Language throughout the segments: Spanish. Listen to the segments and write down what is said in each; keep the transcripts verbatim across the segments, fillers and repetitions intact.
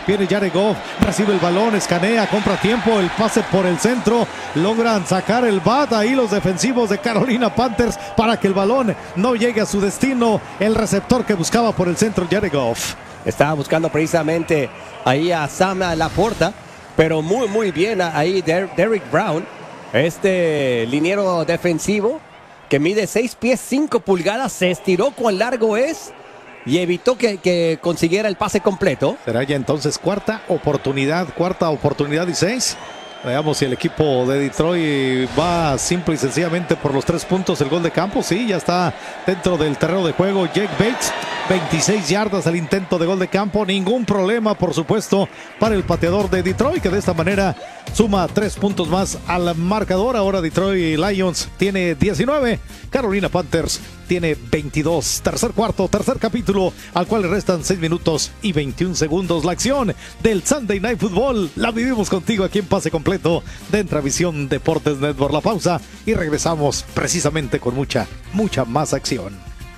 Viene Jared Goff, recibe el balón, escanea, compra tiempo, el pase por el centro. Logran sacar el bat ahí los defensivos de Carolina Panthers para que el balón no llegue a su destino. El receptor que buscaba por el centro, Jared Goff. Estaba buscando precisamente ahí a Sam Laporta, pero muy, muy bien ahí Der- Derrick Brown, este liniero defensivo que mide seis pies cinco pulgadas, se estiró cuán largo es y evitó que, que consiguiera el pase completo. Será ya entonces cuarta oportunidad, cuarta oportunidad y seis. Veamos si el equipo de Detroit va simple y sencillamente por los tres puntos. El gol de campo, sí, ya está dentro del terreno de juego. Jake Bates, veintiséis yardas al intento de gol de campo. Ningún problema, por supuesto, para el pateador de Detroit, que de esta manera suma tres puntos más al marcador. Ahora Detroit Lions tiene diecinueve, Carolina Panthers tiene veintidós. Tercer cuarto, tercer capítulo, al cual le restan seis minutos y veintiún segundos. La acción del Sunday Night Football la vivimos contigo aquí en Pase Completo de Entravisión Deportes Network. La pausa y regresamos precisamente con mucha, mucha más acción.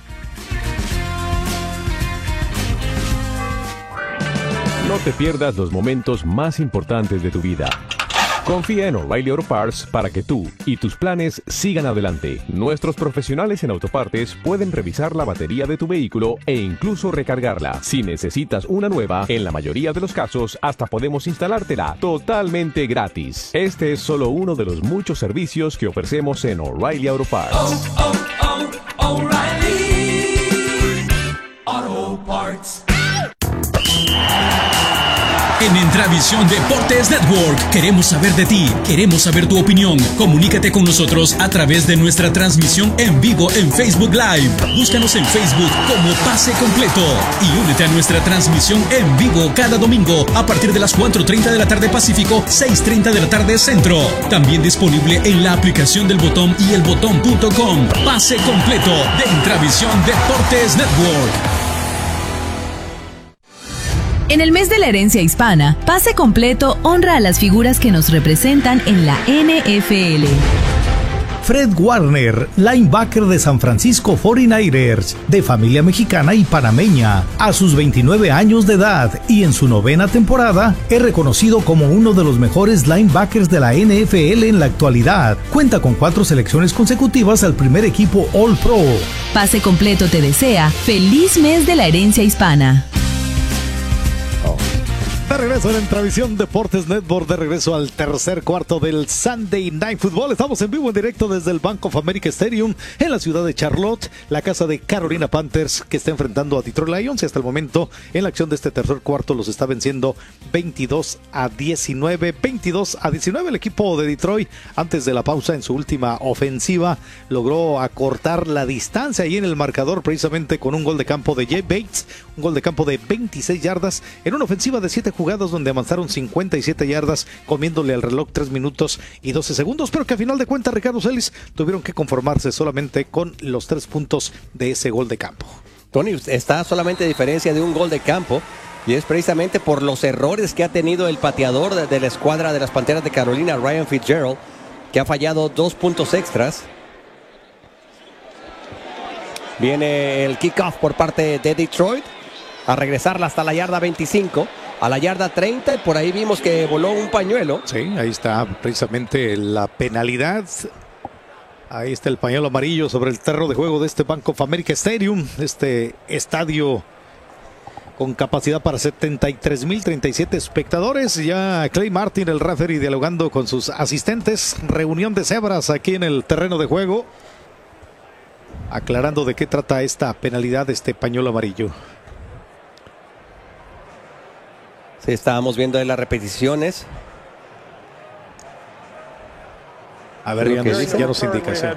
No te pierdas los momentos más importantes de tu vida. Confía en O'Reilly Auto Parts para que tú y tus planes sigan adelante. Nuestros profesionales en autopartes pueden revisar la batería de tu vehículo e incluso recargarla. Si necesitas una nueva, en la mayoría de los casos hasta podemos instalártela totalmente gratis. Este es solo uno de los muchos servicios que ofrecemos en O'Reilly Auto Parts. Oh, oh, oh, O'Reilly Auto Parts. En Entravisión Deportes Network queremos saber de ti, queremos saber tu opinión. Comunícate con nosotros a través de nuestra transmisión en vivo en Facebook Live. Búscanos en Facebook como Pase Completo y únete a nuestra transmisión en vivo cada domingo a partir de las cuatro treinta de la tarde Pacífico, seis treinta de la tarde Centro. También disponible en la aplicación del Botón y el botón punto com. Pase Completo de Entravisión Deportes Network. En el mes de la herencia hispana, Pase Completo honra a las figuras que nos representan en la N F L. Fred Warner, linebacker de San Francisco cuarenta y nueve ers, de familia mexicana y panameña, a sus veintinueve años de edad y en su novena temporada, es reconocido como uno de los mejores linebackers de la N F L en la actualidad. Cuenta con cuatro selecciones consecutivas al primer equipo All Pro. Pase Completo te desea feliz mes de la herencia hispana. De regreso en Entravisión Deportes Network, de regreso al tercer cuarto del Sunday Night Football. Estamos en vivo, en directo desde el Bank of America Stadium en la ciudad de Charlotte, la casa de Carolina Panthers, que está enfrentando a Detroit Lions, y hasta el momento en la acción de este tercer cuarto los está venciendo veintidós a diecinueve. veintidós a diecinueve el equipo de Detroit. Antes de la pausa, en su última ofensiva, logró acortar la distancia ahí en el marcador, precisamente con un gol de campo de Jay Bates, un gol de campo de veintiséis yardas en una ofensiva de siete jugadas donde avanzaron cincuenta y siete yardas, comiéndole al reloj tres minutos y doce segundos, pero que a final de cuentas, Ricardo Celis, tuvieron que conformarse solamente con los tres puntos de ese gol de campo. Tony, está solamente a diferencia de un gol de campo, y es precisamente por los errores que ha tenido el pateador de, de la escuadra de las Panteras de Carolina, Ryan Fitzgerald, que ha fallado dos puntos extras. Viene el kickoff por parte de Detroit, a regresarla hasta la yarda veinticinco. A la yarda treinta, por ahí vimos que voló un pañuelo. Sí, ahí está precisamente la penalidad. Ahí está el pañuelo amarillo sobre el terreno de juego de este Bank of America Stadium, este estadio con capacidad para setenta y tres mil treinta y siete espectadores. Ya Clay Martin, el referee, dialogando con sus asistentes. Reunión de cebras aquí en el terreno de juego, aclarando de qué trata esta penalidad, este pañuelo amarillo. Sí, estábamos viendo en las repeticiones. A ver, ya nos, ya nos indica. Sí.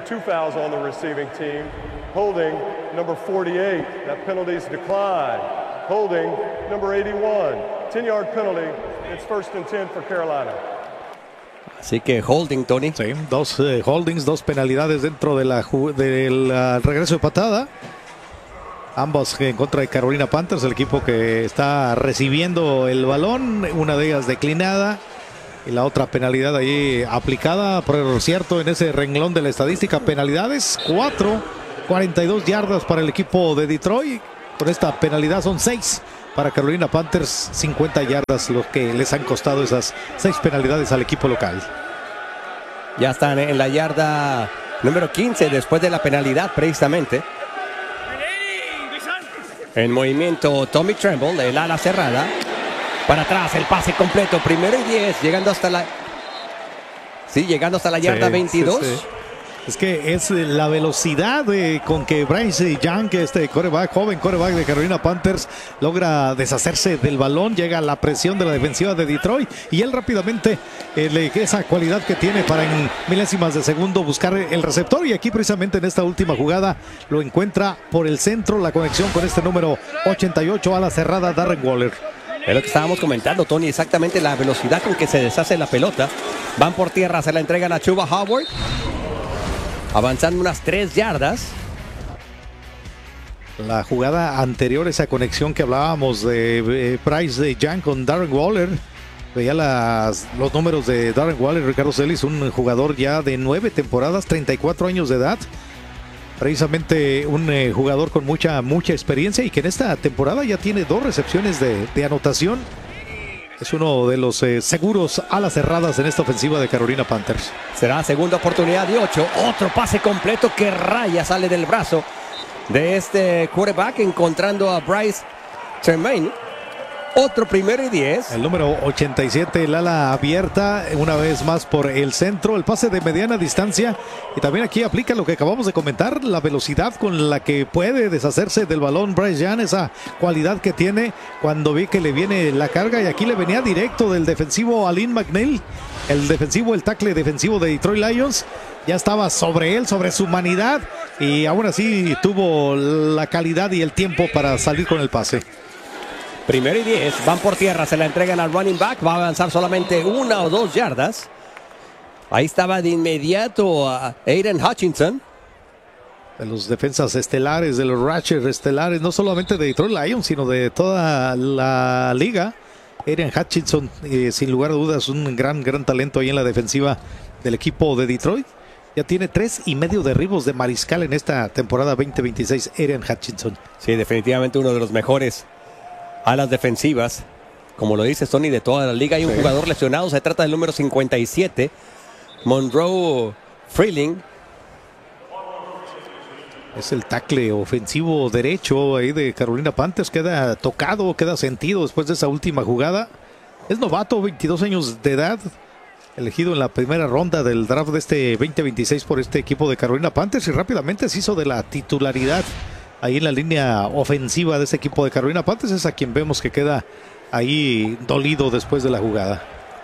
Holding number forty-eight. That penalty is declined. Holding number eighty-one. ten-yard penalty. It's first and ten for Carolina. Así que holding, Tony. Sí, dos eh, holdings, dos penalidades dentro de la del uh, regreso de patada. Ambos en contra de Carolina Panthers, el equipo que está recibiendo el balón, una de ellas declinada y la otra penalidad ahí aplicada, por cierto, en ese renglón de la estadística, penalidades, cuatro, cuarenta y dos yardas para el equipo de Detroit. Con esta penalidad son seis para Carolina Panthers, cincuenta yardas, lo que les han costado esas seis penalidades al equipo local. Ya están en la yarda número quince después de la penalidad precisamente. En movimiento Tommy Tremble, el ala cerrada. Para atrás, el pase completo, primero y diez, llegando hasta la... Sí, llegando hasta la yarda sí, veintidós. Sí, sí. Es que es la velocidad eh, con que Bryce Young, este quarterback, joven quarterback de Carolina Panthers, logra deshacerse del balón, llega a la presión de la defensiva de Detroit y él rápidamente, eh, le, esa cualidad que tiene para en milésimas de segundo buscar el receptor, y aquí precisamente en esta última jugada lo encuentra por el centro, la conexión con este número ochenta y ocho a la cerrada Darren Waller. Es lo que estábamos comentando, Tony, exactamente la velocidad con que se deshace la pelota. Van por tierra, se la entregan a Chuba Howard. Avanzando unas tres yardas. La jugada anterior, esa conexión que hablábamos de eh, Bryce de Young con Darren Waller. Veía las, los números de Darren Waller, Ricardo Celis, un jugador ya de nueve temporadas, treinta y cuatro años de edad. Precisamente un eh, jugador con mucha, mucha experiencia y que en esta temporada ya tiene dos recepciones de, de anotación. Es uno de los eh, seguros alas cerradas en esta ofensiva de Carolina Panthers. Será segunda oportunidad de ocho. Otro pase completo que raya, sale del brazo de este quarterback, encontrando a Bryce Tremaine. Otro primero y diez. El número ochenta y siete, el ala abierta, una vez más por el centro. El pase de mediana distancia. Y también aquí aplica lo que acabamos de comentar, la velocidad con la que puede deshacerse del balón Bryce Young, esa cualidad que tiene cuando ve que le viene la carga. Y aquí le venía directo del defensivo Alin McNeil, el defensivo, el tackle defensivo de Detroit Lions. Ya estaba sobre él, sobre su humanidad. Y aún así tuvo la calidad y el tiempo para salir con el pase. Primero y diez, van por tierra, se la entregan al running back, va a avanzar solamente una o dos yardas. Ahí estaba de inmediato a Aiden Hutchinson. De los defensas estelares, de los rushers estelares, no solamente de Detroit Lions, sino de toda la liga. Aiden Hutchinson, eh, sin lugar a dudas, un gran, gran talento ahí en la defensiva del equipo de Detroit. Ya tiene tres y medio derribos de mariscal en esta temporada veinte veintiséis, Aiden Hutchinson. Sí, definitivamente uno de los mejores a las defensivas, como lo dice Tony, de toda la liga. Hay un sí. jugador lesionado, se trata del número cincuenta y siete, Monroe Freeling. Es el tackle ofensivo derecho ahí de Carolina Panthers, queda tocado, queda sentido después de esa última jugada. Es novato, veintidós años de edad, elegido en la primera ronda del draft de este veinte veintiséis por este equipo de Carolina Panthers, y rápidamente se hizo de la titularidad ahí en la línea ofensiva de ese equipo de Carolina Panthers. Es a quien vemos que queda ahí dolido después de la jugada.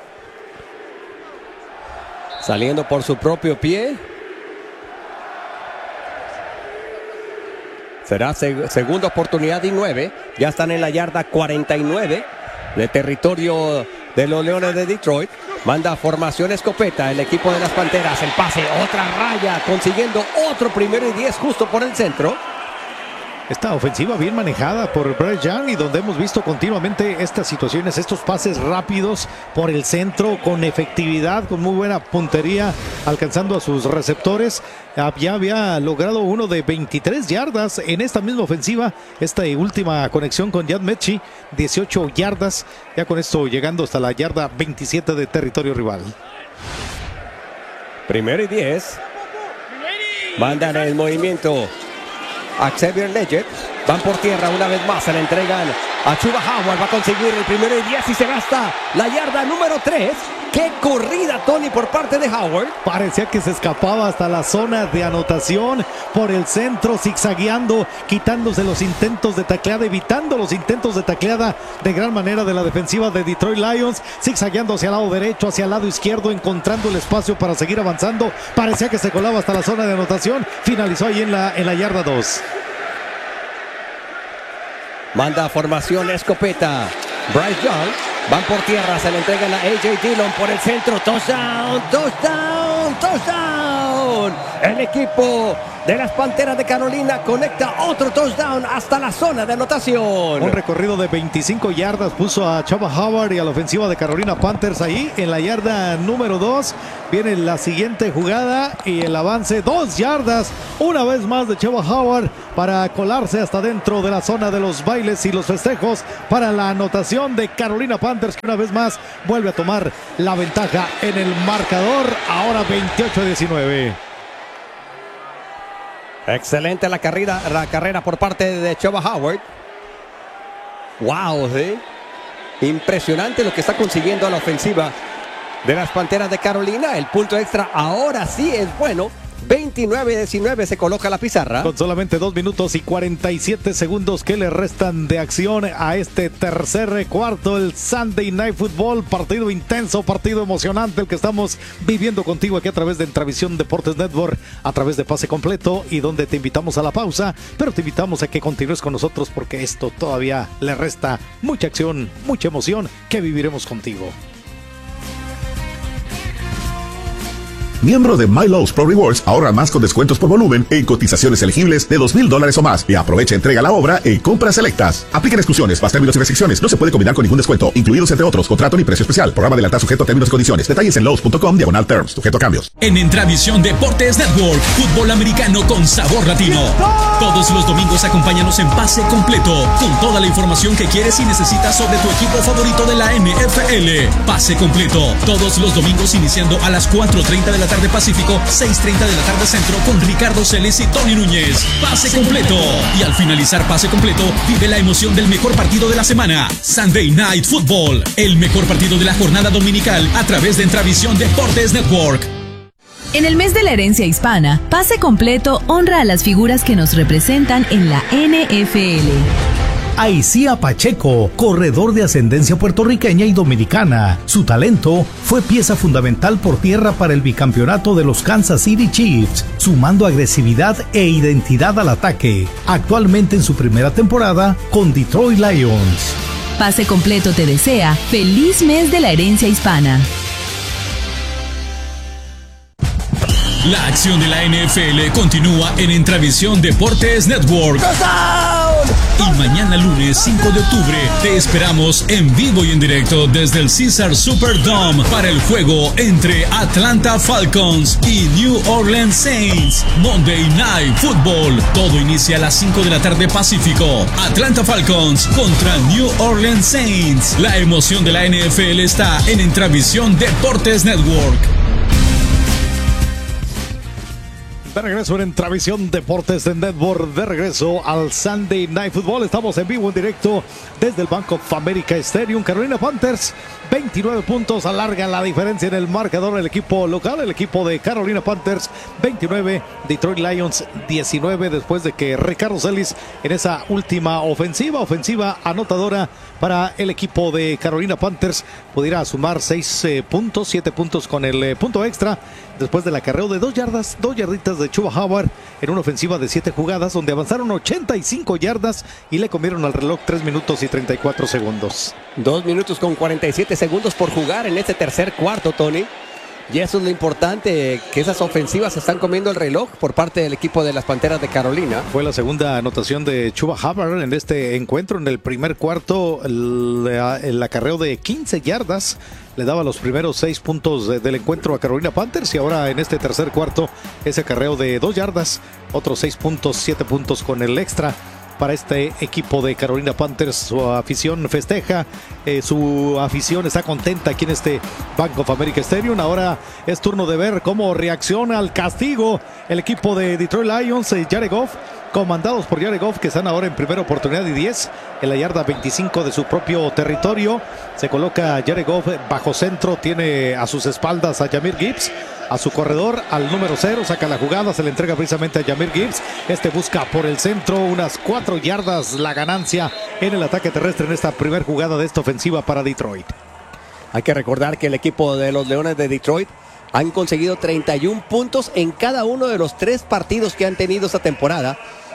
Saliendo por su propio pie. Será seg- segunda oportunidad y nueve. Ya están en la yarda cuarenta y nueve de territorio de los Leones de Detroit. Manda formación escopeta el equipo de las Panteras. El pase, otra raya, consiguiendo otro primero y diez justo por el centro. Esta ofensiva bien manejada por Bryce Young, y donde hemos visto continuamente estas situaciones, estos pases rápidos por el centro con efectividad, con muy buena puntería, alcanzando a sus receptores. Ya había logrado uno de veintitrés yardas en esta misma ofensiva. Esta última conexión con Yad Mechi, dieciocho yardas. Ya con esto llegando hasta la yarda veintisiete de territorio rival. Primero y diez. Mandan el movimiento a Xavier Legend. Van por tierra una vez más, se le entregan a Chuba Howard, va a conseguir el primero y diez y se gasta la yarda número tres. ¡Qué corrida, Tony, por parte de Howard! Parecía que se escapaba hasta la zona de anotación por el centro, zigzagueando, quitándose los intentos de tacleada, evitando los intentos de tacleada de gran manera de la defensiva de Detroit Lions, zigzagueando hacia el lado derecho, hacia el lado izquierdo, encontrando el espacio para seguir avanzando. Parecía que se colaba hasta la zona de anotación, finalizó ahí en la, en la yarda dos. Manda formación escopeta Bryce Young. Van por tierra, se le entregan a A J Dillon por el centro. Touchdown, touchdown, touchdown. El equipo de las Panteras de Carolina conecta otro touchdown hasta la zona de anotación. Un recorrido de veinticinco yardas puso a Chuba Hubbard y a la ofensiva de Carolina Panthers ahí en la yarda número dos. Viene la siguiente jugada y el avance dos yardas. Una vez más de Chuba Hubbard para colarse hasta dentro de la zona de los bailes y los festejos para la anotación de Carolina Panthers, que una vez más vuelve a tomar la ventaja en el marcador. Ahora veintiocho a diecinueve. Excelente la carrera, la carrera por parte de Chuba Hubbard. Wow, ¿eh? Impresionante lo que está consiguiendo a la ofensiva de las Panteras de Carolina. El punto extra ahora sí es bueno. veintinueve a diecinueve se coloca la pizarra. Con solamente dos minutos y cuarenta y siete segundos que le restan de acción a este tercer cuarto, el Sunday Night Football, partido intenso, partido emocionante, el que estamos viviendo contigo aquí a través de Entravisión Deportes Network, a través de Pase Completo, y donde te invitamos a la pausa, pero te invitamos a que continúes con nosotros porque esto todavía le resta mucha acción, mucha emoción que viviremos contigo. Miembro de MyLowe's Pro Rewards, ahorra más con descuentos por volumen en cotizaciones elegibles de dos mil dólares o más y aprovecha entrega a la obra en compras selectas. Apliquen exclusiones, más términos y restricciones. No se puede combinar con ningún descuento, incluidos entre otros contrato ni precio especial. Programa de lealtad sujeto a términos y condiciones. Detalles en lowes punto com diagonal terms, sujeto a cambios. En Entravisión Deportes Network, fútbol americano con sabor latino. Todos los domingos acompáñanos en Pase Completo, con toda la información que quieres y necesitas sobre tu equipo favorito de la N F L. Pase Completo, todos los domingos iniciando a las cuatro treinta de la tarde Pacífico, seis treinta de la tarde Centro, con Ricardo Celis y Tony Núñez. Pase Completo. Y al finalizar Pase Completo, vive la emoción del mejor partido de la semana, Sunday Night Football, el mejor partido de la jornada dominical a través de Entravisión Deportes Network. En el mes de la herencia hispana, Pase Completo honra a las figuras que nos representan en la N F L. Aicía Pacheco, corredor de ascendencia puertorriqueña y dominicana. Su talento fue pieza fundamental por tierra para el bicampeonato de los Kansas City Chiefs, sumando agresividad e identidad al ataque. Actualmente en su primera temporada con Detroit Lions. Pase Completo te desea feliz mes de la herencia hispana. La acción de la N F L continúa en Entravisión Deportes Network. Y mañana lunes cinco de octubre te esperamos en vivo y en directo desde el Caesars Superdome para el juego entre Atlanta Falcons y New Orleans Saints. Monday Night Football. Todo inicia a las cinco de la tarde Pacífico. Atlanta Falcons contra New Orleans Saints. La emoción de la N F L está en Entravisión Deportes Network. De regreso en Entravisión Deportes de Network, de regreso al Sunday Night Football. Estamos en vivo, en directo desde el Bank of America Stadium. Carolina Panthers, veintinueve puntos, alarga la diferencia en el marcador el equipo local, el equipo de Carolina Panthers, veintinueve, Detroit Lions, diecinueve, después de que Ricardo Celis en esa última ofensiva, ofensiva anotadora para el equipo de Carolina Panthers, pudiera sumar seis eh, puntos, siete puntos con el eh, punto extra, después del acarreo de dos yardas, dos yarditas de Chuba Hubbard en una ofensiva de siete jugadas, donde avanzaron ochenta y cinco yardas y le comieron al reloj tres minutos y treinta y cuatro segundos. Dos minutos con cuarenta y siete segundos por jugar en este tercer cuarto, Tony. Y eso es lo importante, que esas ofensivas están comiendo el reloj por parte del equipo de las Panteras de Carolina. Fue la segunda anotación de Chuba Hubbard en este encuentro. En el primer cuarto, el, el acarreo de quince yardas le daba los primeros seis puntos de, del encuentro a Carolina Panthers, y ahora en este tercer cuarto ese acarreo de dos yardas, otros seis puntos, siete puntos con el extra para este equipo de Carolina Panthers. Su afición festeja, eh, su afición está contenta aquí en este Bank of America Stadium. Ahora es turno de ver cómo reacciona al castigo el equipo de Detroit Lions, eh, Jared Goff, comandados por Jared Goff, que están ahora en primera oportunidad y diez en la yarda veinticinco de su propio territorio. Se coloca Jared Goff bajo centro, tiene a sus espaldas a Jahmyr Gibbs, a su corredor, al número cero, saca la jugada, se le entrega precisamente a Jahmyr Gibbs. Este busca por el centro, unas cuatro yardas la ganancia en el ataque terrestre en esta primera jugada de esta ofensiva para Detroit. Hay que recordar que el equipo de los Leones de Detroit han conseguido treinta y uno puntos en cada uno de los tres partidos que han tenido esta temporada.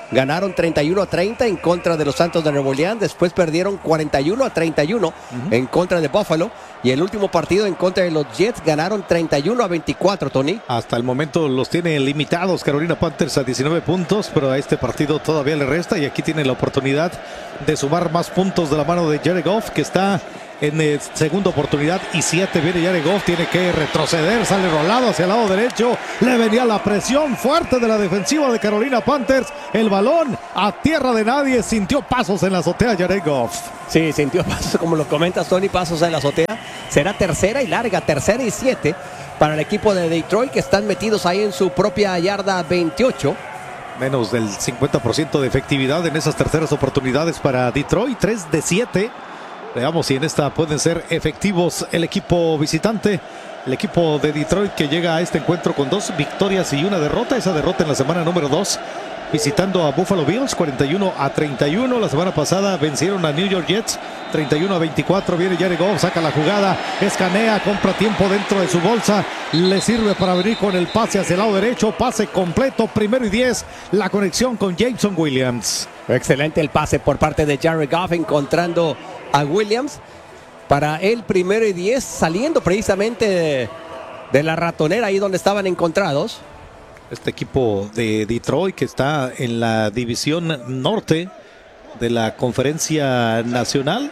Ganaron treinta y uno a treinta en contra de los Santos de Nuevo Orleans. Después perdieron cuarenta y uno a treinta y uno uh-huh. en contra de Buffalo. Y el último partido en contra de los Jets ganaron treinta y uno a veinticuatro, Tony. Hasta el momento los tiene limitados Carolina Panthers a diecinueve puntos, pero a este partido todavía le resta y aquí tiene la oportunidad de sumar más puntos de la mano de Jared Goff, que está en eh, segunda oportunidad y siete. Viene Jared Goff, tiene que retroceder, sale rolado hacia el lado derecho. Le venía la presión fuerte de la defensiva de Carolina Panthers. El balón a tierra de nadie, sintió pasos en la azotea Jared Goff. Sí, sintió pasos, como lo comentas, Tony, pasos en la azotea. Será tercera y larga, tercera y siete para el equipo de Detroit, que están metidos ahí en su propia yarda veintiocho. Menos del cincuenta por ciento de efectividad en esas terceras oportunidades para Detroit, tres de siete. Veamos si en esta pueden ser efectivos el equipo visitante. El equipo de Detroit, que llega a este encuentro con dos victorias y una derrota. Esa derrota en la semana número dos, visitando a Buffalo Bills, cuarenta y uno a treinta y uno. La semana pasada vencieron a New York Jets, treinta y uno a veinticuatro. Viene Jared Goff, saca la jugada, escanea, compra tiempo dentro de su bolsa. Le sirve para venir con el pase hacia el lado derecho. Pase completo, primero y diez. La conexión con Jameson Williams. Excelente el pase por parte de Jared Goff, encontrando a Williams para el primero y diez, saliendo precisamente de, de la ratonera ahí donde estaban encontrados. Este equipo de Detroit, que está en la división norte de la Conferencia Nacional.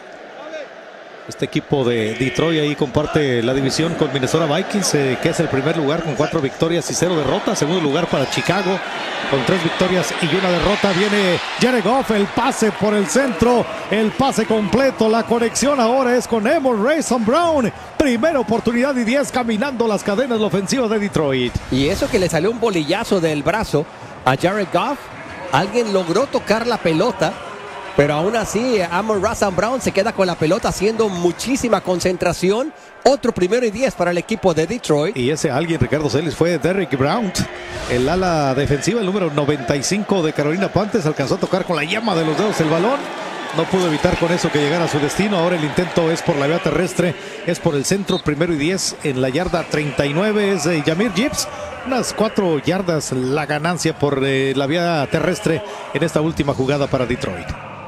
Este equipo de Detroit ahí comparte la división con Minnesota Vikings, eh, que es el primer lugar con cuatro victorias y cero derrotas. Segundo lugar para Chicago con tres victorias y una derrota. Viene Jared Goff, el pase por el centro, el pase completo. La conexión ahora es con Amon-Ra Saint Brown. Primera oportunidad y diez, caminando las cadenas la ofensiva de Detroit. Y eso que le salió un bolillazo del brazo a Jared Goff. Alguien logró tocar la pelota, pero aún así Amon-Ra Saint Brown se queda con la pelota haciendo muchísima concentración. Otro primero y diez para el equipo de Detroit. Y ese alguien, Ricardo Celis, fue Derrick Brown, el ala defensiva, el número noventa y cinco de Carolina Panthers. Alcanzó a tocar con la yema de los dedos el balón. No pudo evitar con eso que llegara a su destino. Ahora el intento es por la vía terrestre, es por el centro, primero y diez en la yarda treinta y nueve. Es eh, Jahmyr Gibbs. Unas cuatro yardas la ganancia por eh, la vía terrestre en esta última jugada para Detroit.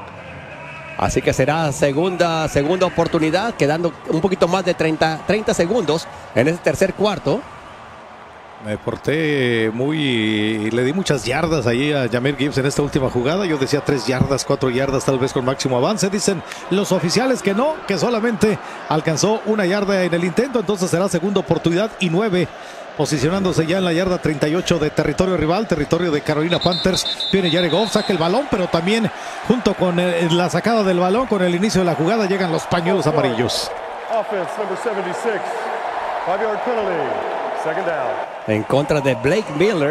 Así que será segunda, segunda oportunidad, quedando un poquito más de treinta, treinta segundos en ese tercer cuarto. Me porté muy... Le di muchas yardas ahí a Jahmyr Gibbs en esta última jugada. Yo decía tres yardas, cuatro yardas tal vez con máximo avance. Dicen los oficiales que no, que solamente alcanzó una yarda en el intento. Entonces será segunda oportunidad y nueve. Posicionándose ya en la yarda treinta y ocho de territorio rival, territorio de Carolina Panthers. Viene Jared Goff, saca el balón, pero también junto con el, la sacada del balón, con el inicio de la jugada, llegan los pañuelos amarillos. Offense number setenta y seis, five yard penalty, second down. En contra de Blake Miller.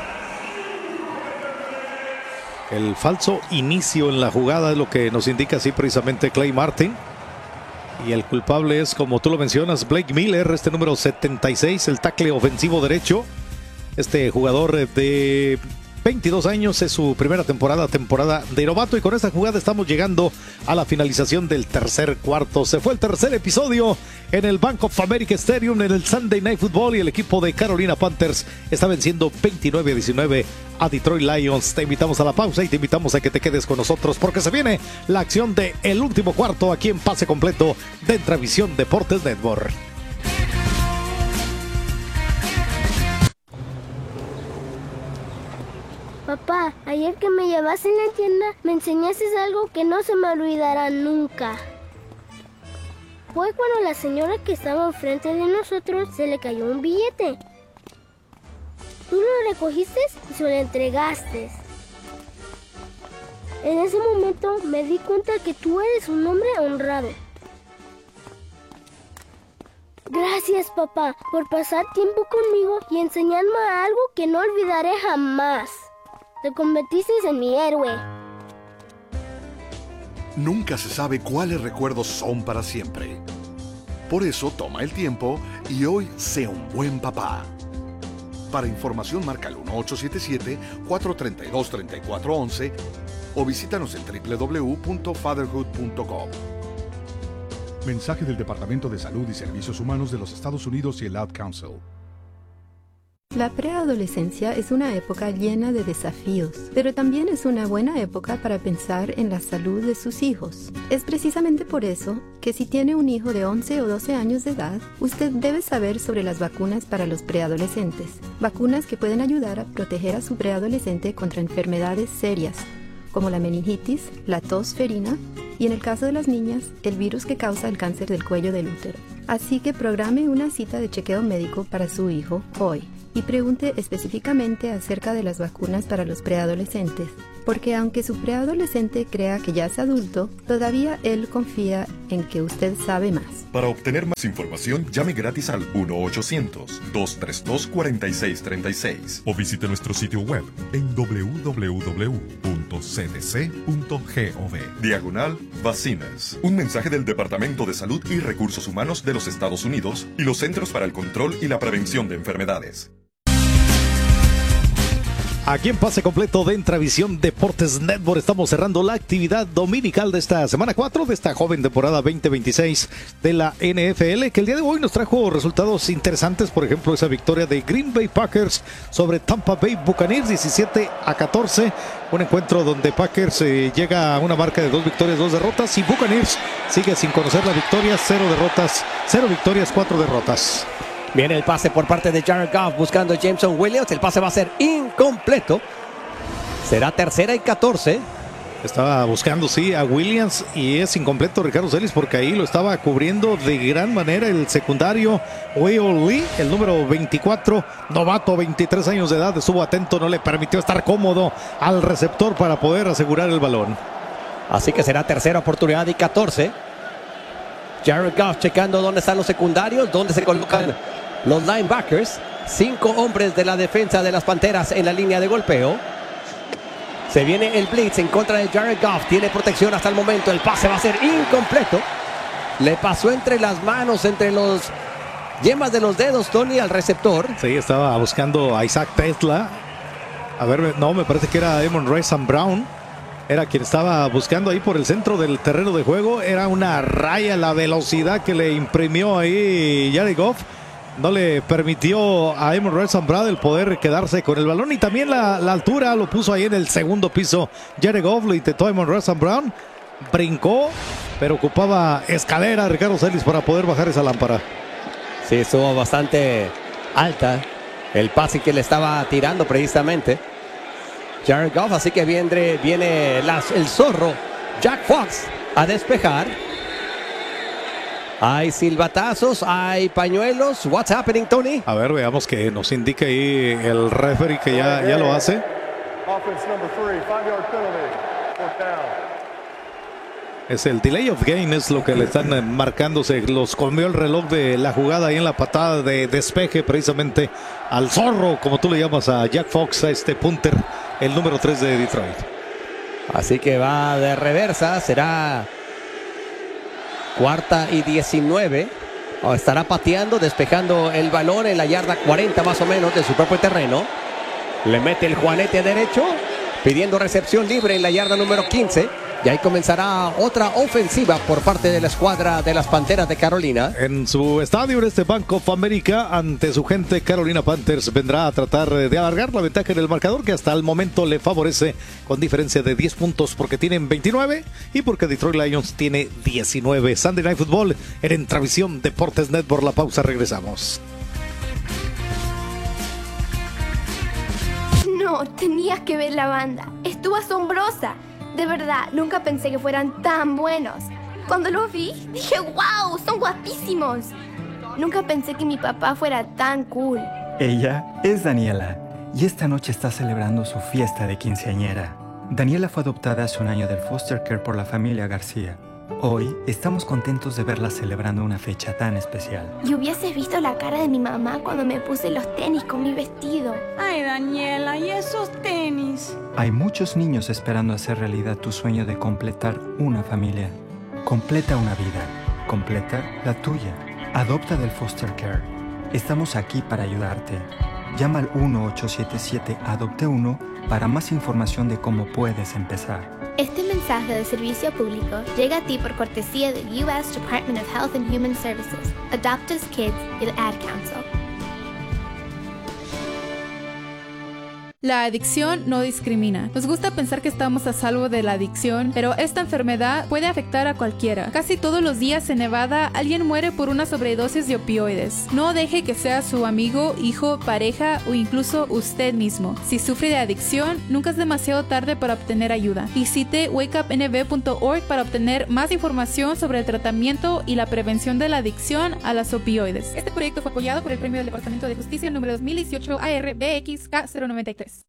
El falso inicio en la jugada es lo que nos indica así precisamente Clay Martin. Y el culpable es, como tú lo mencionas, Blake Miller, este número setenta y seis, el tackle ofensivo derecho. Este jugador de veintidós años, es su primera temporada, temporada de novato. Y con esta jugada estamos llegando a la finalización del tercer cuarto. Se fue el tercer episodio en el Bank of America Stadium, en el Sunday Night Football. Y el equipo de Carolina Panthers está venciendo veintinueve a diecinueve a Detroit Lions. Te invitamos a la pausa y te invitamos a que te quedes con nosotros, porque se viene la acción de el último cuarto aquí en Pase Completo de Entravisión Deportes Network. Papá, ayer que me llevaste en la tienda, me enseñaste algo que no se me olvidará nunca. Fue cuando la señora que estaba enfrente de nosotros se le cayó un billete. Tú lo recogiste y se lo entregaste. En ese momento me di cuenta que tú eres un hombre honrado. Gracias, papá, por pasar tiempo conmigo y enseñarme algo que no olvidaré jamás. Te convertiste en mi héroe. Nunca se sabe cuáles recuerdos son para siempre. Por eso toma el tiempo y hoy sé un buen papá. Para información marca el uno ocho siete siete, cuatro tres dos, tres cuatro uno uno o visítanos en doble u doble u doble u punto fatherhood punto com. Mensaje del Departamento de Salud y Servicios Humanos de los Estados Unidos y el Ad Council. La preadolescencia es una época llena de desafíos, pero también es una buena época para pensar en la salud de sus hijos. Es precisamente por eso que si tiene un hijo de once o doce años de edad, usted debe saber sobre las vacunas para los preadolescentes. Vacunas que pueden ayudar a proteger a su preadolescente contra enfermedades serias, como la meningitis, la tos ferina y, en el caso de las niñas, el virus que causa el cáncer del cuello del útero. Así que programe una cita de chequeo médico para su hijo hoy y pregunte específicamente acerca de las vacunas para los preadolescentes, porque aunque su preadolescente crea que ya es adulto, todavía él confía en que usted sabe más. Para obtener más información, llame gratis al uno ochocientos, dos tres dos, cuatro seis tres seis o visite nuestro sitio web en doble u doble u doble u punto c d c punto gov. Diagonal Vacinas. Un mensaje del Departamento de Salud y Recursos Humanos de los Estados Unidos y los Centros para el Control y la Prevención de Enfermedades. Aquí en Pase Completo de Entravisión Deportes Network estamos cerrando la actividad dominical de esta semana cuatro de esta joven temporada veinte veintiséis de la N F L, que el día de hoy nos trajo resultados interesantes. Por ejemplo, esa victoria de Green Bay Packers sobre Tampa Bay Buccaneers diecisiete a catorce, un encuentro donde Packers eh, llega a una marca de dos victorias, dos derrotas, y Buccaneers sigue sin conocer la victoria, cero derrotas, cero victorias, cuatro derrotas. Viene el pase por parte de Jared Goff buscando a Jameson Williams. El pase va a ser incompleto. Será tercera y catorce. Estaba buscando, sí, a Williams y es incompleto Ricardo Celis, porque ahí lo estaba cubriendo de gran manera el secundario Will Lee, el número veinticuatro, novato, veintitrés años de edad. Estuvo atento, no le permitió estar cómodo al receptor para poder asegurar el balón. Así que será tercera oportunidad y catorce. Jared Goff checando dónde están los secundarios, dónde se colocan los linebackers. Cinco hombres de la defensa de las Panteras en la línea de golpeo. Se viene el blitz en contra de Jared Goff. Tiene protección hasta el momento. El pase va a ser incompleto. Le pasó entre las manos, entre los yemas de los dedos, Tony, al receptor. Sí, estaba buscando a Isaac Tesla. A ver, no, me parece que era Amon-Ra Saint Brown. Era quien estaba buscando ahí por el centro del terreno de juego. Era una raya la velocidad que le imprimió ahí Jared Goff. No le permitió a Amon-Ra Saint Brown el poder quedarse con el balón. Y también la, la altura lo puso ahí en el segundo piso. Jared Goff lo intentó Amon-Ra Saint Brown. Brincó, pero ocupaba escalera Ricardo Celis para poder bajar esa lámpara. Sí, estuvo bastante alta el pase que le estaba tirando precisamente Jared Goff, así que viene, viene las, el zorro Jack Fox a despejar. Hay silbatazos, hay pañuelos. What's happening, Tony? A ver, veamos que nos indica ahí el referee que ya, ya lo hace. Es el delay of game, es lo que le están marcándose. Los comió el reloj de la jugada ahí en la patada de despeje precisamente al zorro, como tú le llamas a Jack Fox, a este punter, el número tres de Detroit. Así que va de reversa, será cuarta y diecinueve. Oh, estará pateando, despejando el balón en la yarda cuarenta más o menos de su propio terreno. Le mete el juanete derecho, pidiendo recepción libre en la yarda número quince. Y ahí comenzará otra ofensiva por parte de la escuadra de las Panteras de Carolina. En su estadio, en este Bank of America, ante su gente, Carolina Panthers vendrá a tratar de alargar la ventaja en el marcador, que hasta el momento le favorece con diferencia de diez puntos, porque tienen veintinueve y porque Detroit Lions tiene diecinueve. Sunday Night Football en Entravisión Deportes Network. La pausa, regresamos. No, tenías que ver la banda. Estuvo asombrosa. De verdad, nunca pensé que fueran tan buenos. Cuando los vi, dije, wow, son guapísimos. Nunca pensé que mi papá fuera tan cool. Ella es Daniela y esta noche está celebrando su fiesta de quinceañera. Daniela fue adoptada hace un año del foster care por la familia García. Hoy estamos contentos de verla celebrando una fecha tan especial. Y hubieses visto la cara de mi mamá cuando me puse los tenis con mi vestido. Ay, Daniela, ¿y esos tenis? Hay muchos niños esperando hacer realidad tu sueño de completar una familia. Completa una vida. Completa la tuya. Adopta del foster care. Estamos aquí para ayudarte. Llama al uno ocho siete siete adopte uno para más información de cómo puedes empezar. Este mensaje de servicio público llega a ti por cortesía del U S Department of Health and Human Services, Adopt Us Kids y el Ad Council. La adicción no discrimina. Nos gusta pensar que estamos a salvo de la adicción, pero esta enfermedad puede afectar a cualquiera. Casi todos los días en Nevada alguien muere por una sobredosis de opioides. No deje que sea su amigo, hijo, pareja o incluso usted mismo. Si sufre de adicción, nunca es demasiado tarde para obtener ayuda. Visite wake up n v punto org para obtener más información sobre el tratamiento y la prevención de la adicción a las opioides. Este proyecto fue apoyado por el Premio del Departamento de Justicia número dos mil dieciocho A R B X K cero noventa y tres.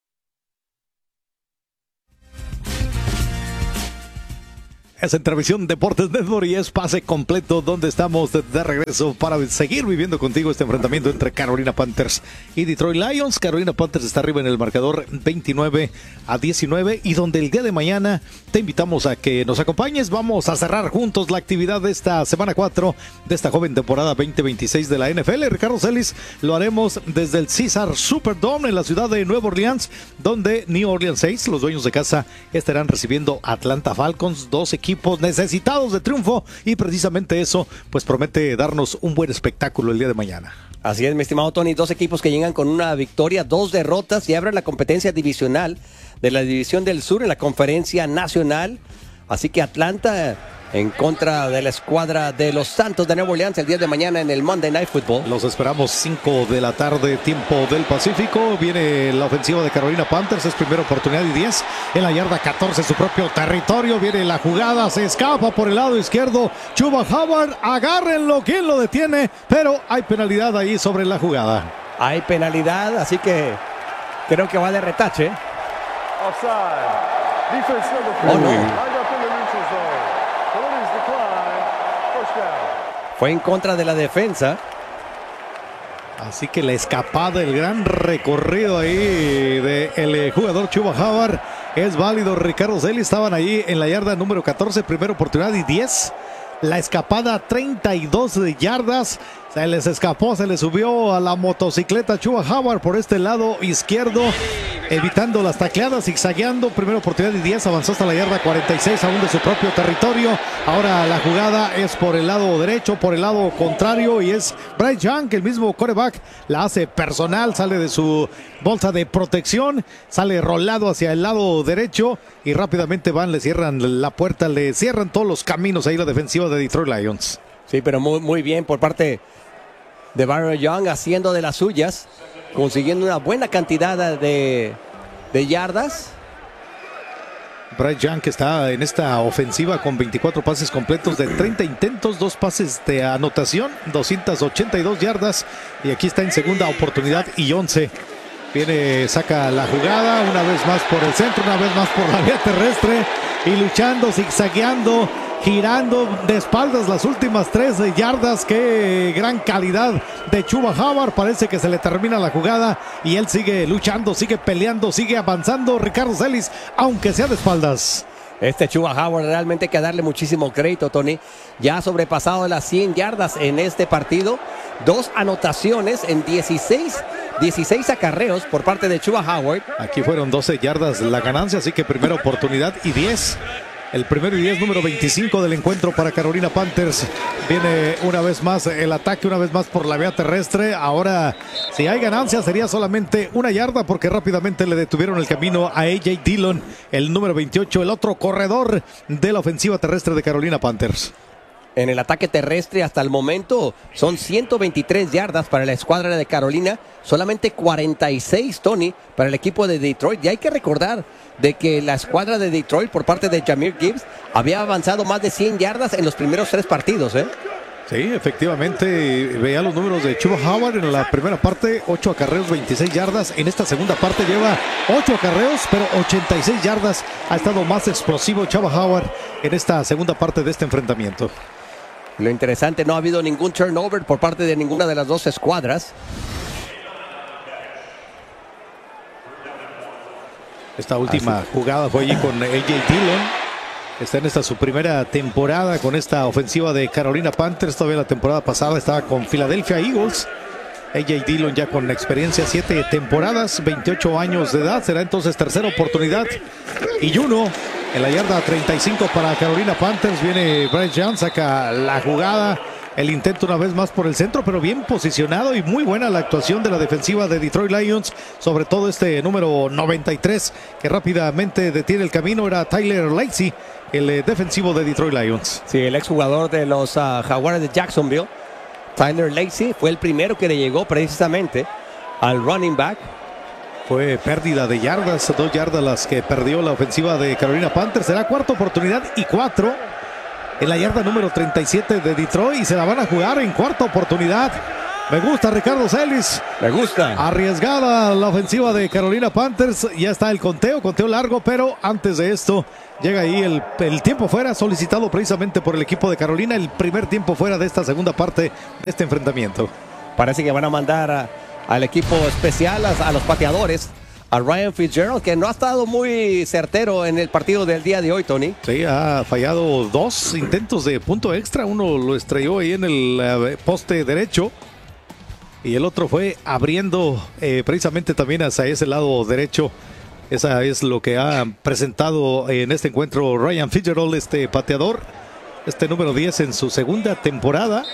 Es en Televisión Deportes Network y es pase completo donde estamos de, de regreso para seguir viviendo contigo este enfrentamiento entre Carolina Panthers y Detroit Lions. Carolina Panthers está arriba en el marcador veintinueve a diecinueve y donde el día de mañana te invitamos a que nos acompañes. Vamos a cerrar juntos la actividad de esta semana cuatro de esta joven temporada veinte veintiséis de la N F L. Ricardo Celis, lo haremos desde el Caesars Superdome en la ciudad de Nueva Orleans, donde New Orleans Saints, los dueños de casa, estarán recibiendo Atlanta Falcons, dos equipos necesitados de triunfo y precisamente eso pues promete darnos un buen espectáculo el día de mañana. Así es, mi estimado Tony, dos equipos que llegan con una victoria, dos derrotas y abren la competencia divisional de la División del Sur en la Conferencia Nacional. Así que Atlanta en contra de la escuadra de los Santos de Nueva Orleans el día de mañana en el Monday Night Football. Los esperamos cinco de la tarde, tiempo del Pacífico. Viene la ofensiva de Carolina Panthers, es primera oportunidad y diez. En la yarda catorce, su propio territorio. Viene la jugada, se escapa por el lado izquierdo. Chuba Hubbard, agárrenlo, ¿quién lo detiene? Pero hay penalidad ahí sobre la jugada. Hay penalidad, así que creo que va de retache. Offside. Defense number Oh, no. lined up in the neutral zone. Penalties decline. First down. Fue en contra de la defensa. Así que la escapada, el gran recorrido ahí del jugador Chuba Hubbard es válido. Ricardo Celis, estaban ahí en la yarda número catorce, primera oportunidad y diez. La escapada, treinta y dos de yardas. Se les escapó, se les subió a la motocicleta Chuba Hubbard por este lado izquierdo, evitando las tacleadas, zigzagueando. Primera oportunidad y diez, avanzó hasta la yarda cuarenta y seis, aún de su propio territorio. Ahora la jugada es por el lado derecho, por el lado contrario, y es Bryce Young, el mismo quarterback, la hace personal, sale de su bolsa de protección, sale rolado hacia el lado derecho y rápidamente van, le cierran la puerta, le cierran todos los caminos ahí la defensiva de Detroit Lions. Sí, pero muy, muy bien por parte de Byron Young, haciendo de las suyas, consiguiendo una buena cantidad de, de yardas. Bryce Young, que está en esta ofensiva con veinticuatro pases completos de treinta intentos, dos pases de anotación, doscientas ochenta y dos yardas, y aquí está en segunda oportunidad y once. Viene, saca la jugada, una vez más por el centro, una vez más por la vía terrestre, y luchando, zigzagueando, girando de espaldas las últimas tres yardas. Qué gran calidad de Chuba Hubbard. Parece que se le termina la jugada y él sigue luchando, sigue peleando, sigue avanzando. Ricardo Celis, aunque sea de espaldas. Este Chuba Hubbard realmente hay que darle muchísimo crédito, Tony. Ya ha sobrepasado las cien yardas en este partido. Dos anotaciones en dieciséis, dieciséis acarreos por parte de Chuba Hubbard. Aquí fueron doce yardas la ganancia, así que primera oportunidad y diez. El primero y diez, número veinticinco del encuentro para Carolina Panthers. Viene una vez más el ataque, una vez más por la vía terrestre. Ahora, si hay ganancia, sería solamente una yarda porque rápidamente le detuvieron el camino a A J Dillon, el número veintiocho, el otro corredor de la ofensiva terrestre de Carolina Panthers. En el ataque terrestre hasta el momento son ciento veintitrés yardas para la escuadra de Carolina, solamente cuarenta y seis, Tony, para el equipo de Detroit. Y hay que recordar de que la escuadra de Detroit por parte de Jahmyr Gibbs había avanzado más de cien yardas en los primeros tres partidos, ¿eh? Sí, efectivamente, veía los números de Chuba Hubbard en la primera parte, ocho acarreos, veintiséis yardas. En esta segunda parte lleva ocho acarreos, pero ochenta y seis yardas. Ha estado más explosivo Chuba Hubbard en esta segunda parte de este enfrentamiento. Lo interesante, no ha habido ningún turnover por parte de ninguna de las dos escuadras. Esta última Así. jugada fue allí con A J Dillon. Está en esta su primera temporada con esta ofensiva de Carolina Panthers. Todavía la temporada pasada estaba con Philadelphia Eagles. A J Dillon ya con experiencia, siete temporadas, veintiocho años de edad. Será entonces tercera oportunidad y uno. En la yarda treinta y cinco para Carolina Panthers. Viene Bryce Young, saca la jugada. el intento una vez más por el centro, pero bien posicionado y muy buena la actuación de la defensiva de Detroit Lions, sobre todo este número noventa y tres que rápidamente detiene el camino, era Tyler Lacy, el eh, defensivo de Detroit Lions. Sí, el exjugador de los uh, Jaguares de Jacksonville, Tyler Lacy, fue el primero que le llegó precisamente al running back. Fue pérdida de yardas, dos yardas las que perdió la ofensiva de Carolina Panthers. Será cuarta oportunidad y cuatro en la yarda número treinta y siete de Detroit y se la van a jugar en cuarta oportunidad. Me gusta Ricardo Celis. Me gusta. Arriesgada la ofensiva de Carolina Panthers. Ya está el conteo, conteo largo, pero antes de esto llega ahí el, el tiempo fuera solicitado precisamente por el equipo de Carolina. El primer tiempo fuera de esta segunda parte de este enfrentamiento. Parece que van a mandar a, al equipo especial, a, a los pateadores, a Ryan Fitzgerald, que no ha estado muy certero en el partido del día de hoy, Tony. Sí, ha fallado dos intentos de punto extra. Uno lo estrelló ahí en el uh, poste derecho y el otro fue abriendo eh, precisamente también hacia ese lado derecho. Esa es lo que ha presentado en este encuentro Ryan Fitzgerald, este pateador, este número diez en su segunda temporada.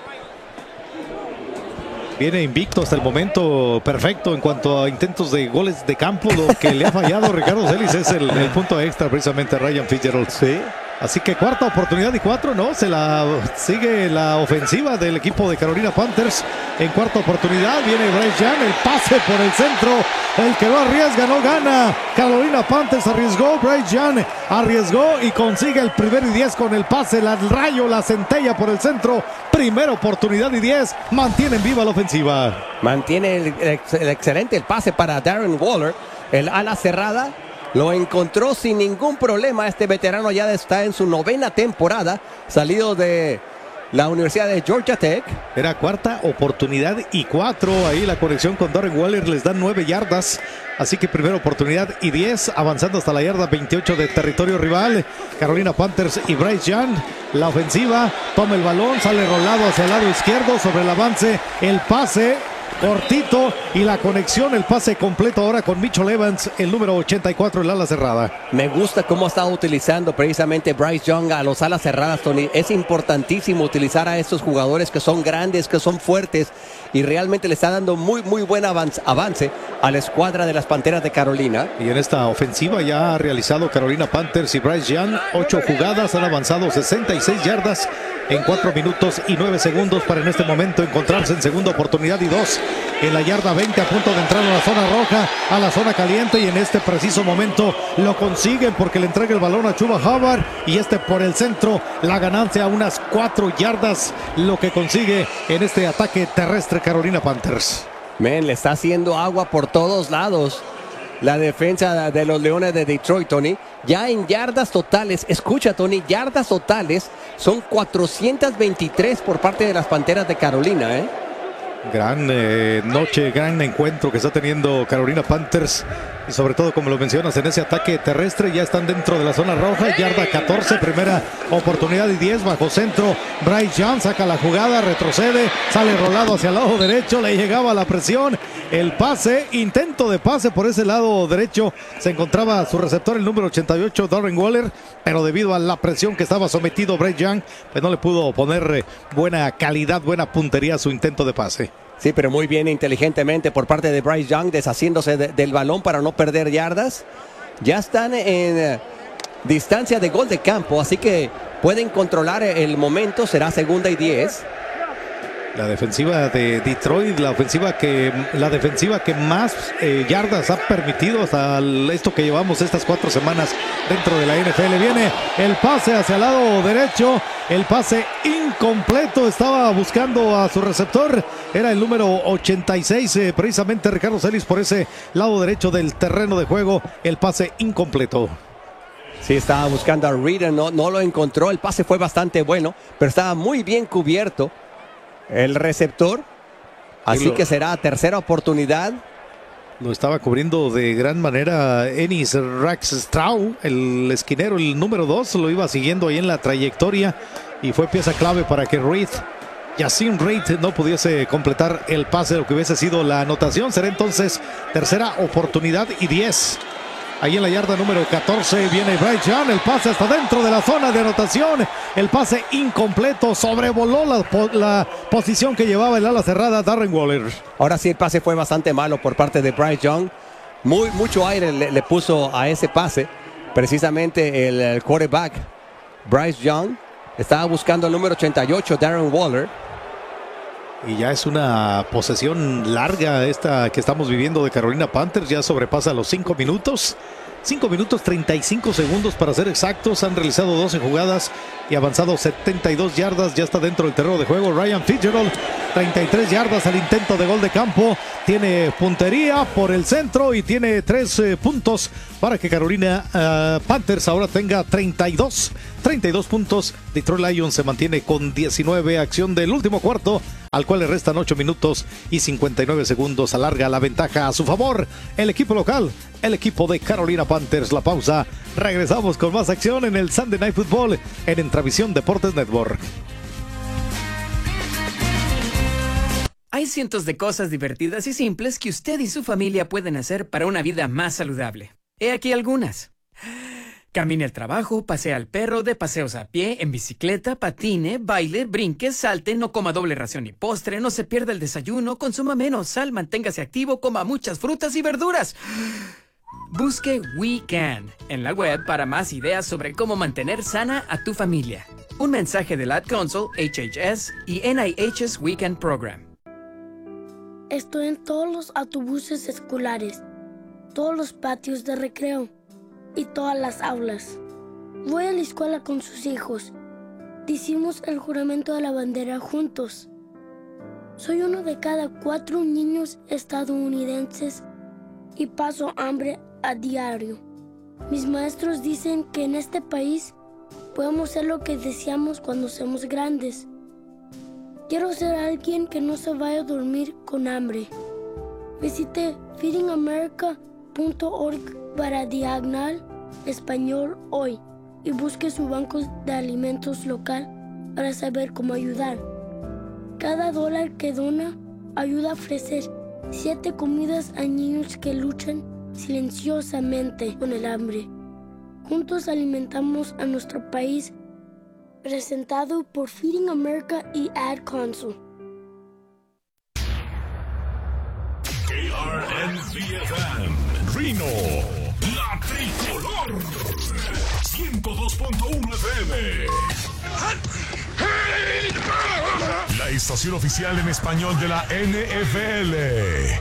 Viene invicto hasta el momento, perfecto en cuanto a intentos de goles de campo. Lo que le ha fallado Ricardo Celis es el, el punto extra precisamente a Ryan Fitzgerald. Sí. Así que cuarta oportunidad y cuatro, ¿no? Se la sigue la ofensiva del equipo de Carolina Panthers. En cuarta oportunidad viene Bryce Young, el pase por el centro. El que no arriesga no gana. Carolina Panthers arriesgó, Bryce Young arriesgó y consigue el primer y diez con el pase. La rayo, la centella por el centro. Primera oportunidad y diez. Mantienen viva la ofensiva. Mantiene el, el, el excelente el pase para Darren Waller. El ala cerrada. Lo encontró sin ningún problema. Este veterano ya está en su novena temporada, salido de la Universidad de Georgia Tech. Era cuarta oportunidad y cuatro. Ahí la conexión con Darren Waller les da nueve yardas. Así que primera oportunidad y diez, avanzando hasta la yarda veintiocho de territorio rival. Carolina Panthers y Bryce Young. La ofensiva toma el balón, sale rolado hacia el lado izquierdo sobre el avance. El pase cortito y la conexión, el pase completo ahora con Mitchell Evans, el número ochenta y cuatro, el ala cerrada. Me gusta cómo ha estado utilizando precisamente Bryce Young a los alas cerradas, Tony. Es importantísimo utilizar a estos jugadores que son grandes, que son fuertes y realmente le está dando muy, muy buen avance, avance a la escuadra de las Panteras de Carolina. Y en esta ofensiva ya ha realizado Carolina Panthers y Bryce Young ocho jugadas, han avanzado sesenta y seis yardas en cuatro minutos y nueve segundos para en este momento encontrarse en segunda oportunidad y dos en la yarda veinte, a punto de entrar a la zona roja, a la zona caliente, y en este preciso momento lo consiguen porque le entrega el balón a Chuba Hubbard y este por el centro, la ganancia a unas cuatro yardas, lo que consigue en este ataque terrestre Carolina Panthers. Men, le está haciendo agua por todos lados la defensa de los Leones de Detroit, Tony. Ya en yardas totales, escucha, Tony, yardas totales son cuatrocientas veintitrés por parte de las Panteras de Carolina, ¿eh? Gran eh, noche, gran encuentro que está teniendo Carolina Panthers y sobre todo, como lo mencionas, en ese ataque terrestre ya están dentro de la zona roja, yarda catorce, primera oportunidad y diez, bajo centro, Bryce Young saca la jugada, retrocede, sale rolado hacia el lado derecho, le llegaba la presión, el pase, intento de pase por ese lado derecho, se encontraba su receptor, el número ochenta y ocho, Darren Waller, pero debido a la presión que estaba sometido Bryce Young, pues no le pudo poner buena calidad, buena puntería a su intento de pase. Sí, pero muy bien, inteligentemente por parte de Bryce Young, deshaciéndose de, del balón para no perder yardas. Ya están en eh, distancia de gol de campo, así que pueden controlar el momento, será segunda y diez. La defensiva de Detroit, la ofensiva que, la defensiva que más eh, yardas ha permitido hasta el, esto que llevamos estas cuatro semanas dentro de la N F L. Viene el pase hacia el lado derecho, el pase incompleto, estaba buscando a su receptor, era el número ochenta y seis, eh, precisamente Ricardo Celis por ese lado derecho del terreno de juego, el pase incompleto. Sí, estaba buscando a Reader, no, no lo encontró, el pase fue bastante bueno, pero estaba muy bien cubierto el receptor, así lo, que será tercera oportunidad. Lo estaba cubriendo de gran manera Ennis Rackstraw, el esquinero, el número dos, lo iba siguiendo ahí en la trayectoria y fue pieza clave para que Reed, Yasin Reed, no pudiese completar el pase, lo que hubiese sido la anotación. Será entonces tercera oportunidad y diez. Ahí en la yarda número catorce viene Bryce Young, el pase hasta dentro de la zona de anotación. El pase incompleto, sobrevoló la, la posición que llevaba el ala cerrada Darren Waller. Ahora sí, el pase fue bastante malo por parte de Bryce Young. Muy, mucho aire le, le puso a ese pase. Precisamente el, el quarterback Bryce Young estaba buscando el número ochenta y ocho, Darren Waller. Y ya es una posesión larga esta que estamos viviendo de Carolina Panthers. Ya sobrepasa los cinco minutos. cinco minutos treinta y cinco segundos para ser exactos. Han realizado doce jugadas y avanzado setenta y dos yardas. Ya está dentro del terreno de juego Ryan Fitzgerald. treinta y tres yardas al intento de gol de campo. Tiene puntería por el centro y tiene tres eh, puntos para que Carolina uh, Panthers ahora tenga treinta y dos puntos. Detroit Lions se mantiene con diecinueve. Acción del último cuarto, al cual le restan ocho minutos y cincuenta y nueve segundos. Alarga la ventaja a su favor el equipo local, el equipo de Carolina Panthers. La pausa. Regresamos con más acción en el Sunday Night Football en Entravisión Deportes Network. Hay cientos de cosas divertidas y simples que usted y su familia pueden hacer para una vida más saludable. He aquí algunas. Camine al trabajo, pasea al perro, dé paseos a pie, en bicicleta, patine, baile, brinque, salte, no coma doble ración ni postre, no se pierda el desayuno, consuma menos sal, manténgase activo, coma muchas frutas y verduras. Busque We Can en la web para más ideas sobre cómo mantener sana a tu familia. Un mensaje del Ad Council, H H S y N I H's We Can Program. Estoy en todos los autobuses escolares, todos los patios de recreo y todas las aulas. Voy a la escuela con sus hijos. Decimos el juramento de la bandera juntos. Soy uno de cada cuatro niños estadounidenses y paso hambre a diario. Mis maestros dicen que en este país podemos ser lo que deseamos cuando seamos grandes. Quiero ser alguien que no se vaya a dormir con hambre. Visite feeding america punto org para diagonal español hoy y busque su banco de alimentos local para saber cómo ayudar. Cada dólar que dona ayuda a ofrecer siete comidas a niños que luchan silenciosamente con el hambre. Juntos alimentamos a nuestro país. Presentado por Feeding America y Ad Council. K R N V F M, Reno, la tricolor, ciento dos punto uno F M. La estación oficial en español de la N F L.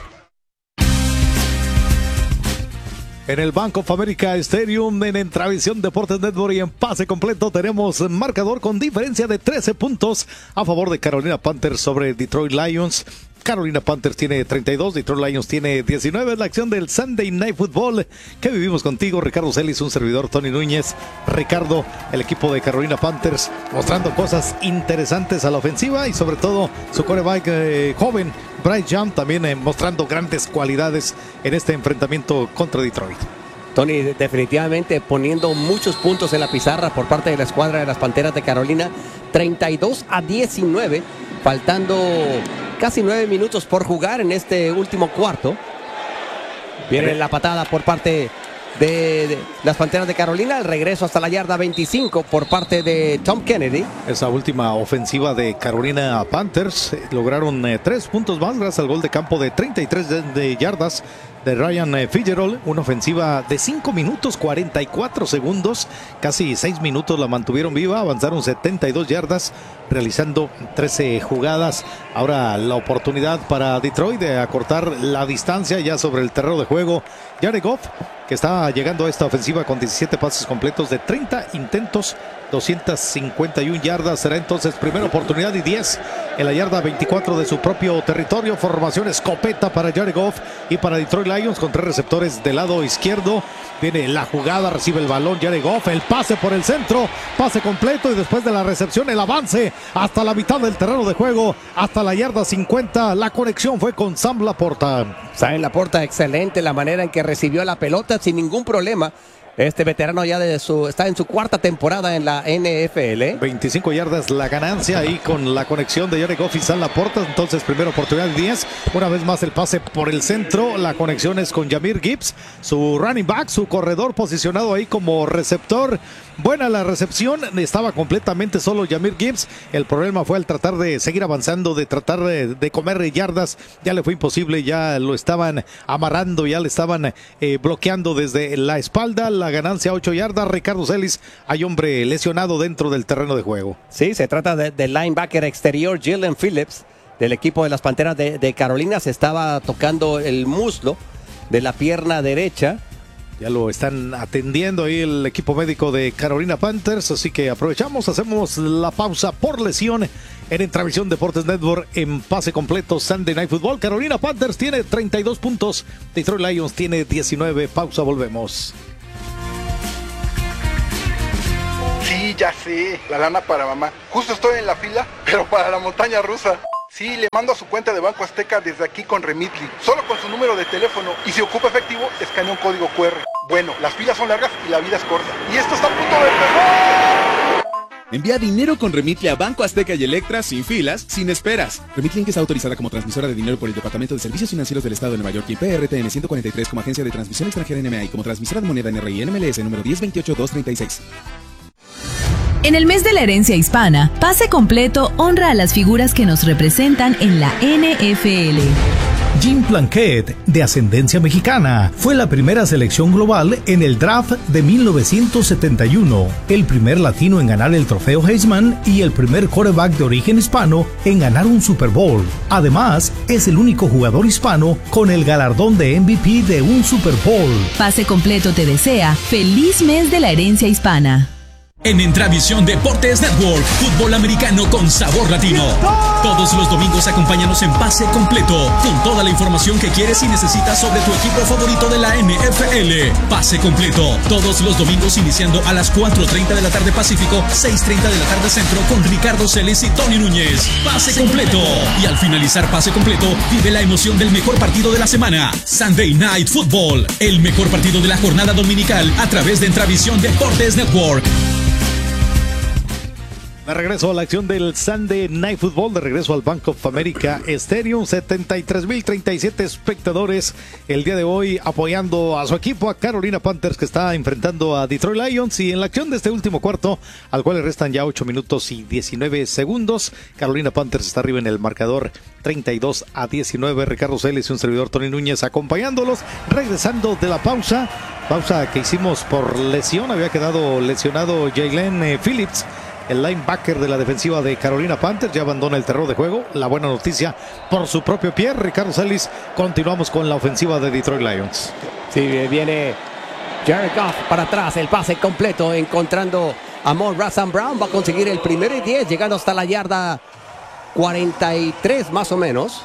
En el Bank of America Stadium, en Entravisión Deportes Network y en pase completo tenemos marcador con diferencia de trece puntos a favor de Carolina Panthers sobre Detroit Lions. Carolina Panthers tiene treinta y dos, Detroit Lions tiene diecinueve. Es la acción del Sunday Night Football que vivimos contigo, Ricardo Celis, un servidor, Tony Núñez. Ricardo, el equipo de Carolina Panthers mostrando cosas interesantes a la ofensiva y sobre todo su quarterback eh, joven, Bryce Young, también eh, mostrando grandes cualidades en este enfrentamiento contra Detroit. Tony, definitivamente poniendo muchos puntos en la pizarra por parte de la escuadra de las Panteras de Carolina. treinta y dos a diecinueve, faltando casi nueve minutos por jugar en este último cuarto. Viene la patada por parte de, de las Panteras de Carolina. El regreso hasta la yarda veinticinco por parte de Tom Kennedy. Esa última ofensiva de Carolina Panthers eh, lograron eh, tres puntos más gracias al gol de campo de treinta y tres de, de yardas de Ryan eh, Fitzgerald. Una ofensiva de cinco minutos cuarenta y cuatro segundos, casi seis minutos la mantuvieron viva, avanzaron setenta y dos yardas realizando trece jugadas. Ahora la oportunidad para Detroit de acortar la distancia ya sobre el terreno de juego. Jared Goff, que está llegando a esta ofensiva con diecisiete pases completos de treinta intentos, doscientas cincuenta y una yardas. Será entonces primera oportunidad y diez en la yarda veinticuatro de su propio territorio. Formación escopeta para Jared Goff y para Detroit Lions con tres receptores del lado izquierdo. Viene la jugada, recibe el balón Jared Goff, el pase por el centro, pase completo y después de la recepción el avance hasta la mitad del terreno de juego, hasta la yarda cincuenta. La conexión fue con Sam Laporta. Sam Laporta, excelente la manera en que recibió la pelota sin ningún problema. Este veterano ya de su, está en su cuarta temporada en la N F L. veinticinco yardas la ganancia ahí con la conexión de Jared Goff y Sam Laporta. Entonces primera oportunidad diez. Una vez más el pase por el centro. La conexión es con Jahmyr Gibbs, su running back, su corredor posicionado ahí como receptor. Buena la recepción, estaba completamente solo Jahmyr Gibbs. El problema fue al tratar de seguir avanzando, de tratar de, de comer yardas. Ya le fue imposible, ya lo estaban amarrando, ya le estaban eh, bloqueando desde la espalda. La ganancia ocho yardas. Ricardo Celis, hay hombre lesionado dentro del terreno de juego. Sí, se trata del de linebacker exterior Jalen Phillips del equipo de las Panteras de, de Carolina. Se estaba tocando el muslo de la pierna derecha. Ya lo están atendiendo ahí el equipo médico de Carolina Panthers, así que aprovechamos, hacemos la pausa por lesión en Entravisión Deportes Network en pase completo Sunday Night Football. Carolina Panthers tiene treinta y dos puntos, Detroit Lions tiene diecinueve. Pausa, volvemos. Sí, ya sé, la lana para mamá. Justo estoy en la fila, pero para la montaña rusa. Sí, le mando a su cuenta de Banco Azteca desde aquí con Remitly, solo con su número de teléfono, y si ocupa efectivo, escanea un código cu erre. Bueno, las filas son largas y la vida es corta. Y esto está a punto de empezar. Envía dinero con Remitly a Banco Azteca y Electra sin filas, sin esperas. Remitly está autorizada como transmisora de dinero por el Departamento de Servicios Financieros del Estado de Nueva York y P R T N ciento cuarenta y tres como agencia de transmisión extranjera N M A y como transmisora de moneda N R I N M L S número diez veintiocho dos treinta y seis. En el mes de la herencia hispana, Pase Completo honra a las figuras que nos representan en la N F L. Jim Plunkett, de ascendencia mexicana, fue la primera selección global en el draft de mil novecientos setenta y uno, el primer latino en ganar el trofeo Heisman y el primer quarterback de origen hispano en ganar un Super Bowl. Además, es el único jugador hispano con el galardón de M V P de un Super Bowl. Pase Completo te desea feliz mes de la herencia hispana. En Entravisión Deportes Network, fútbol americano con sabor latino. Todos los domingos acompáñanos en Pase Completo, con toda la información que quieres y necesitas sobre tu equipo favorito de la N F L. Pase Completo, todos los domingos iniciando a las cuatro treinta de la tarde Pacífico, seis treinta de la tarde Centro, con Ricardo Celis y Tony Núñez. Pase Completo. Y al finalizar Pase Completo, vive la emoción del mejor partido de la semana, Sunday Night Football, el mejor partido de la jornada dominical a través de Entravisión Deportes Network. De regreso a la acción del Sunday Night Football, de regreso al Bank of America Stadium, setenta y tres mil treinta y siete espectadores el día de hoy apoyando a su equipo, a Carolina Panthers, que está enfrentando a Detroit Lions. Y en la acción de este último cuarto, al cual le restan ya ocho minutos y diecinueve segundos, Carolina Panthers está arriba en el marcador treinta y dos a diecinueve. Ricardo Celis y un servidor Tony Núñez acompañándolos, regresando de la pausa, pausa que hicimos por lesión. Había quedado lesionado Jalen eh, Phillips, el linebacker de la defensiva de Carolina Panthers, ya abandona el terreno de juego. La buena noticia por su propio pie, Ricardo Celis. Continuamos con la ofensiva de Detroit Lions. Sí, viene Jared Goff para atrás, el pase completo, encontrando a Amon-Ra Saint Brown. Va a conseguir el primero y diez, llegando hasta la yarda cuarenta y tres más o menos.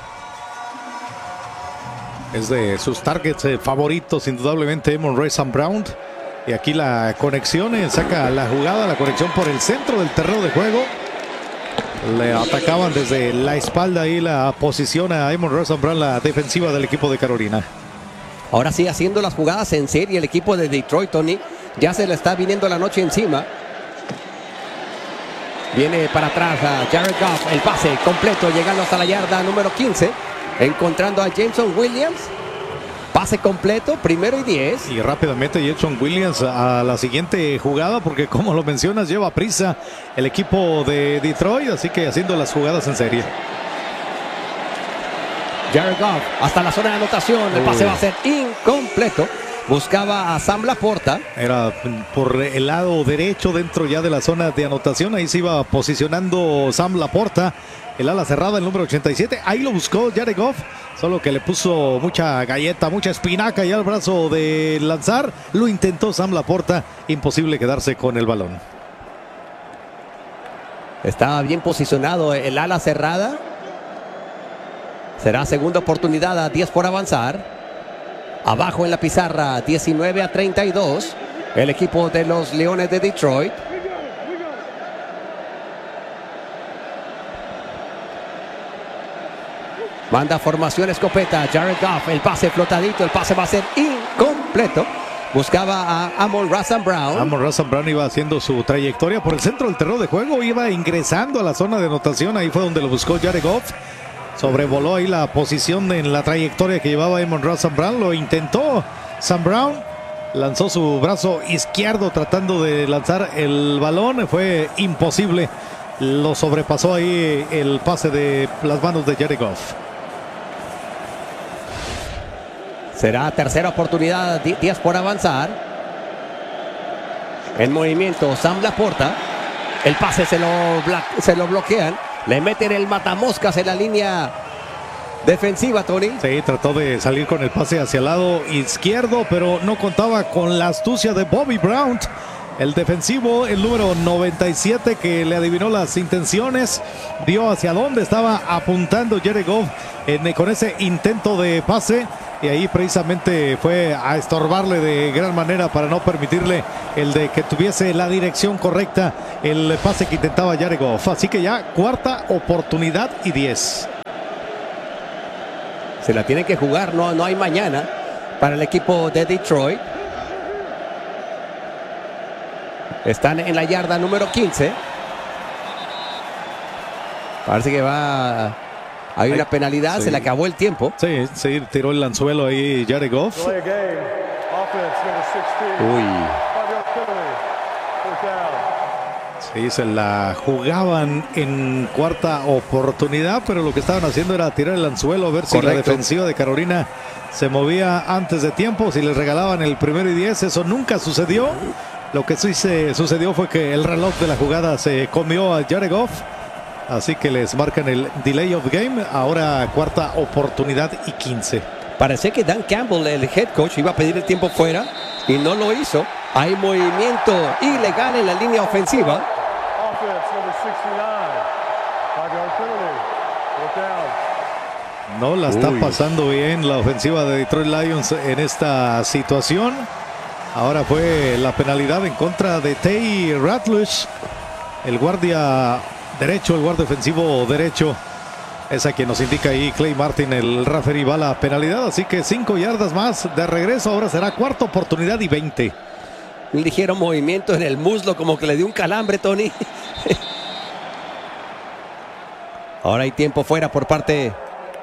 Es de sus targets eh, favoritos, indudablemente, Amon-Ra Saint Brown. Y aquí la conexión, eh, saca la jugada, la conexión por el centro del terreno de juego. Le atacaban desde la espalda y la posición a Amon-Ra Saint Brown, la defensiva del equipo de Carolina. Ahora sí, haciendo las jugadas en serie, el equipo de Detroit, Tony, ya se le está viniendo la noche encima. Viene para atrás a Jared Goff, el pase completo, llegando hasta la yarda número quince, encontrando a Jameson Williams. Pase completo, primero y diez. Y rápidamente Jameson Williams a la siguiente jugada, porque como lo mencionas, lleva prisa el equipo de Detroit, así que haciendo las jugadas en serie. Jared Goff hasta la zona de anotación, el pase Uy. va a ser incompleto. Buscaba a Sam Laporta. Era por el lado derecho, dentro ya de la zona de anotación. Ahí se iba posicionando Sam Laporta, el ala cerrada, el número ochenta y siete. Ahí lo buscó Jared Goff, solo que le puso mucha galleta, mucha espinaca ya al brazo de lanzar. Lo intentó Sam Laporta, imposible quedarse con el balón. Estaba bien posicionado el ala cerrada. Será segunda oportunidad, a diez por avanzar. Abajo en la pizarra, diecinueve a treinta y dos. El equipo de los Leones de Detroit. Manda formación escopeta. Jared Goff, el pase flotadito. El pase va a ser incompleto. Buscaba a Amon-Ra Saint Brown. Amon-Ra Saint Brown iba haciendo su trayectoria por el centro del terreno de juego. Iba ingresando a la zona de anotación. Ahí fue donde lo buscó Jared Goff. Sobrevoló ahí la posición en la trayectoria que llevaba Amon-Ra Saint Brown. Lo intentó Saint Brown. lanzó su brazo izquierdo tratando de lanzar el balón, fue imposible. Lo sobrepasó ahí el pase de las manos de Jared Goff. Será tercera oportunidad, días por avanzar. En movimiento, Sam Laporta. El pase se lo, se lo bloquean. Le meten el matamoscas en la línea defensiva, Tony. Sí, trató de salir con el pase hacia el lado izquierdo, pero no contaba con la astucia de Bobby Brown. El defensivo, el número noventa y siete, que le adivinó las intenciones, vio hacia dónde estaba apuntando Jared Goff en, con ese intento de pase, y ahí precisamente fue a estorbarle de gran manera para no permitirle el de que tuviese la dirección correcta el pase que intentaba Jared Goff. Así que ya cuarta oportunidad y diez. Se la tienen que jugar, no, no hay mañana para el equipo de Detroit. Están en la yarda número quince. Parece que va... Hay una penalidad, sí. Se le acabó el tiempo. Sí, sí, tiró el anzuelo ahí Jared Goff. Uy. Sí, se la jugaban en cuarta oportunidad, pero lo que estaban haciendo era tirar el anzuelo a ver si Correcto. La defensiva de Carolina se movía antes de tiempo, si les regalaban el primero y diez. Eso nunca sucedió. Lo que sí se sucedió fue que el reloj de la jugada se comió a Jared Goff. Así que les marcan el delay of game. Ahora cuarta oportunidad y quince. Parece que Dan Campbell, el head coach, iba a pedir el tiempo fuera y no lo hizo. Hay movimiento ilegal en la línea ofensiva. No la está Uy. pasando bien la ofensiva de Detroit Lions en esta situación. Ahora fue la penalidad en contra de Tay Ratliff, el guardia derecho, el guardia defensivo derecho. Es a quien nos indica ahí Clay Martin, el referee, va la penalidad. Así que cinco yardas más de regreso. Ahora será cuarta oportunidad y veinte. Un ligero movimiento en el muslo, como que le dio un calambre, Tony. Ahora hay tiempo fuera por parte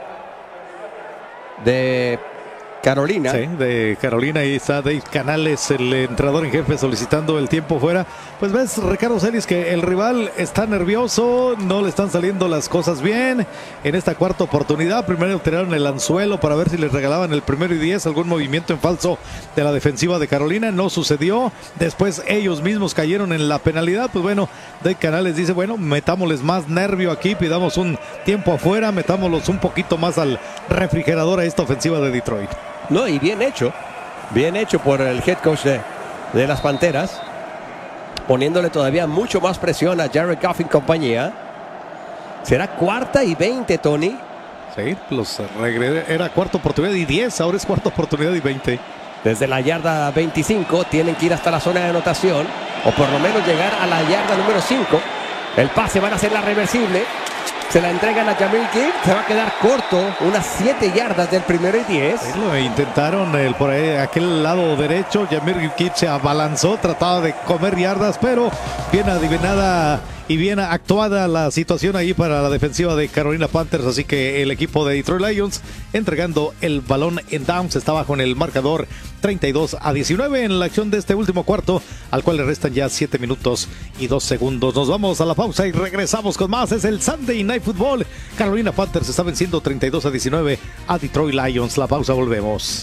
de Carolina. Sí, de Carolina. Ahí está Dave Canales, el entrenador en jefe, solicitando el tiempo fuera. Pues ves, Ricardo Celis, que el rival está nervioso, no le están saliendo las cosas bien en esta cuarta oportunidad. Primero tiraron el anzuelo para ver si les regalaban el primero y diez, algún movimiento en falso de la defensiva de Carolina. No sucedió. Después ellos mismos cayeron en la penalidad. Pues bueno, Dave Canales dice, bueno, metámosles más nervio aquí, pidamos un tiempo afuera, metámoslos un poquito más al refrigerador a esta ofensiva de Detroit. No, y bien hecho, bien hecho por el head coach de, de las Panteras, poniéndole todavía mucho más presión a Jared Goff y compañía. Será cuarta y veinte, Tony. Sí, los era cuarta oportunidad y diez, ahora es cuarta oportunidad y veinte. Desde la yarda veinticinco tienen que ir hasta la zona de anotación, o por lo menos llegar a la yarda número cinco. El pase van a ser la reversible. Se la entregan a Jahmyr Gibbs, se va a quedar corto, unas siete yardas del primero y diez. Sí, lo intentaron el, por ahí, aquel lado derecho. Jahmyr Gibbs se abalanzó, trataba de comer yardas, pero bien adivinada y bien actuada la situación ahí para la defensiva de Carolina Panthers. Así que el equipo de Detroit Lions entregando el balón en downs, está bajo en el marcador treinta y dos a diecinueve en la acción de este último cuarto, al cual le restan ya siete minutos y dos segundos. Nos vamos a la pausa y regresamos con más. Es el Sunday Night Football. Carolina Panthers está venciendo treinta y dos a diecinueve a Detroit Lions. La pausa, volvemos.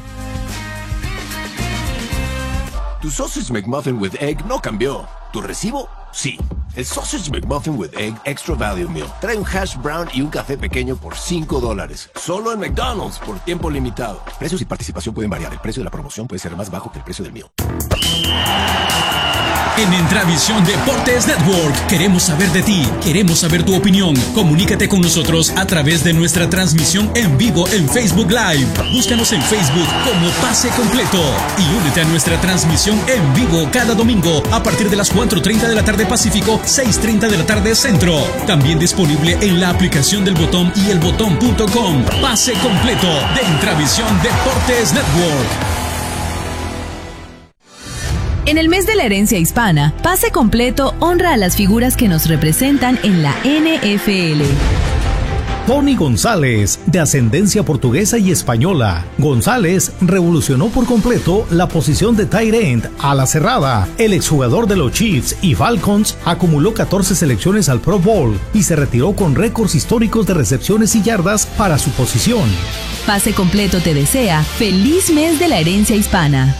Tu Sausage McMuffin with Egg no cambió. ¿Tu recibo? Sí. El Sausage McMuffin with Egg Extra Value Meal trae un hash brown y un café pequeño por cinco dólares. Solo en McDonald's por tiempo limitado. Precios y participación pueden variar. El precio de la promoción puede ser más bajo que el precio del meal. En Entravisión Deportes Network queremos saber de ti, queremos saber tu opinión. Comunícate con nosotros a través de nuestra transmisión en vivo en Facebook Live. Búscanos en Facebook como Pase Completo y únete a nuestra transmisión en vivo cada domingo a partir de las cuatro treinta de la tarde Pacífico, seis treinta de la tarde Centro. También disponible en la aplicación del Botón y el botón punto com. Pase Completo de Entravisión Deportes Network. En el mes de la herencia hispana, Pase Completo honra a las figuras que nos representan en la N F L. Tony González, de ascendencia portuguesa y española. González revolucionó por completo la posición de tight end a la cerrada. El exjugador de los Chiefs y Falcons acumuló catorce selecciones al Pro Bowl y se retiró con récords históricos de recepciones y yardas para su posición. Pase Completo te desea feliz mes de la herencia hispana.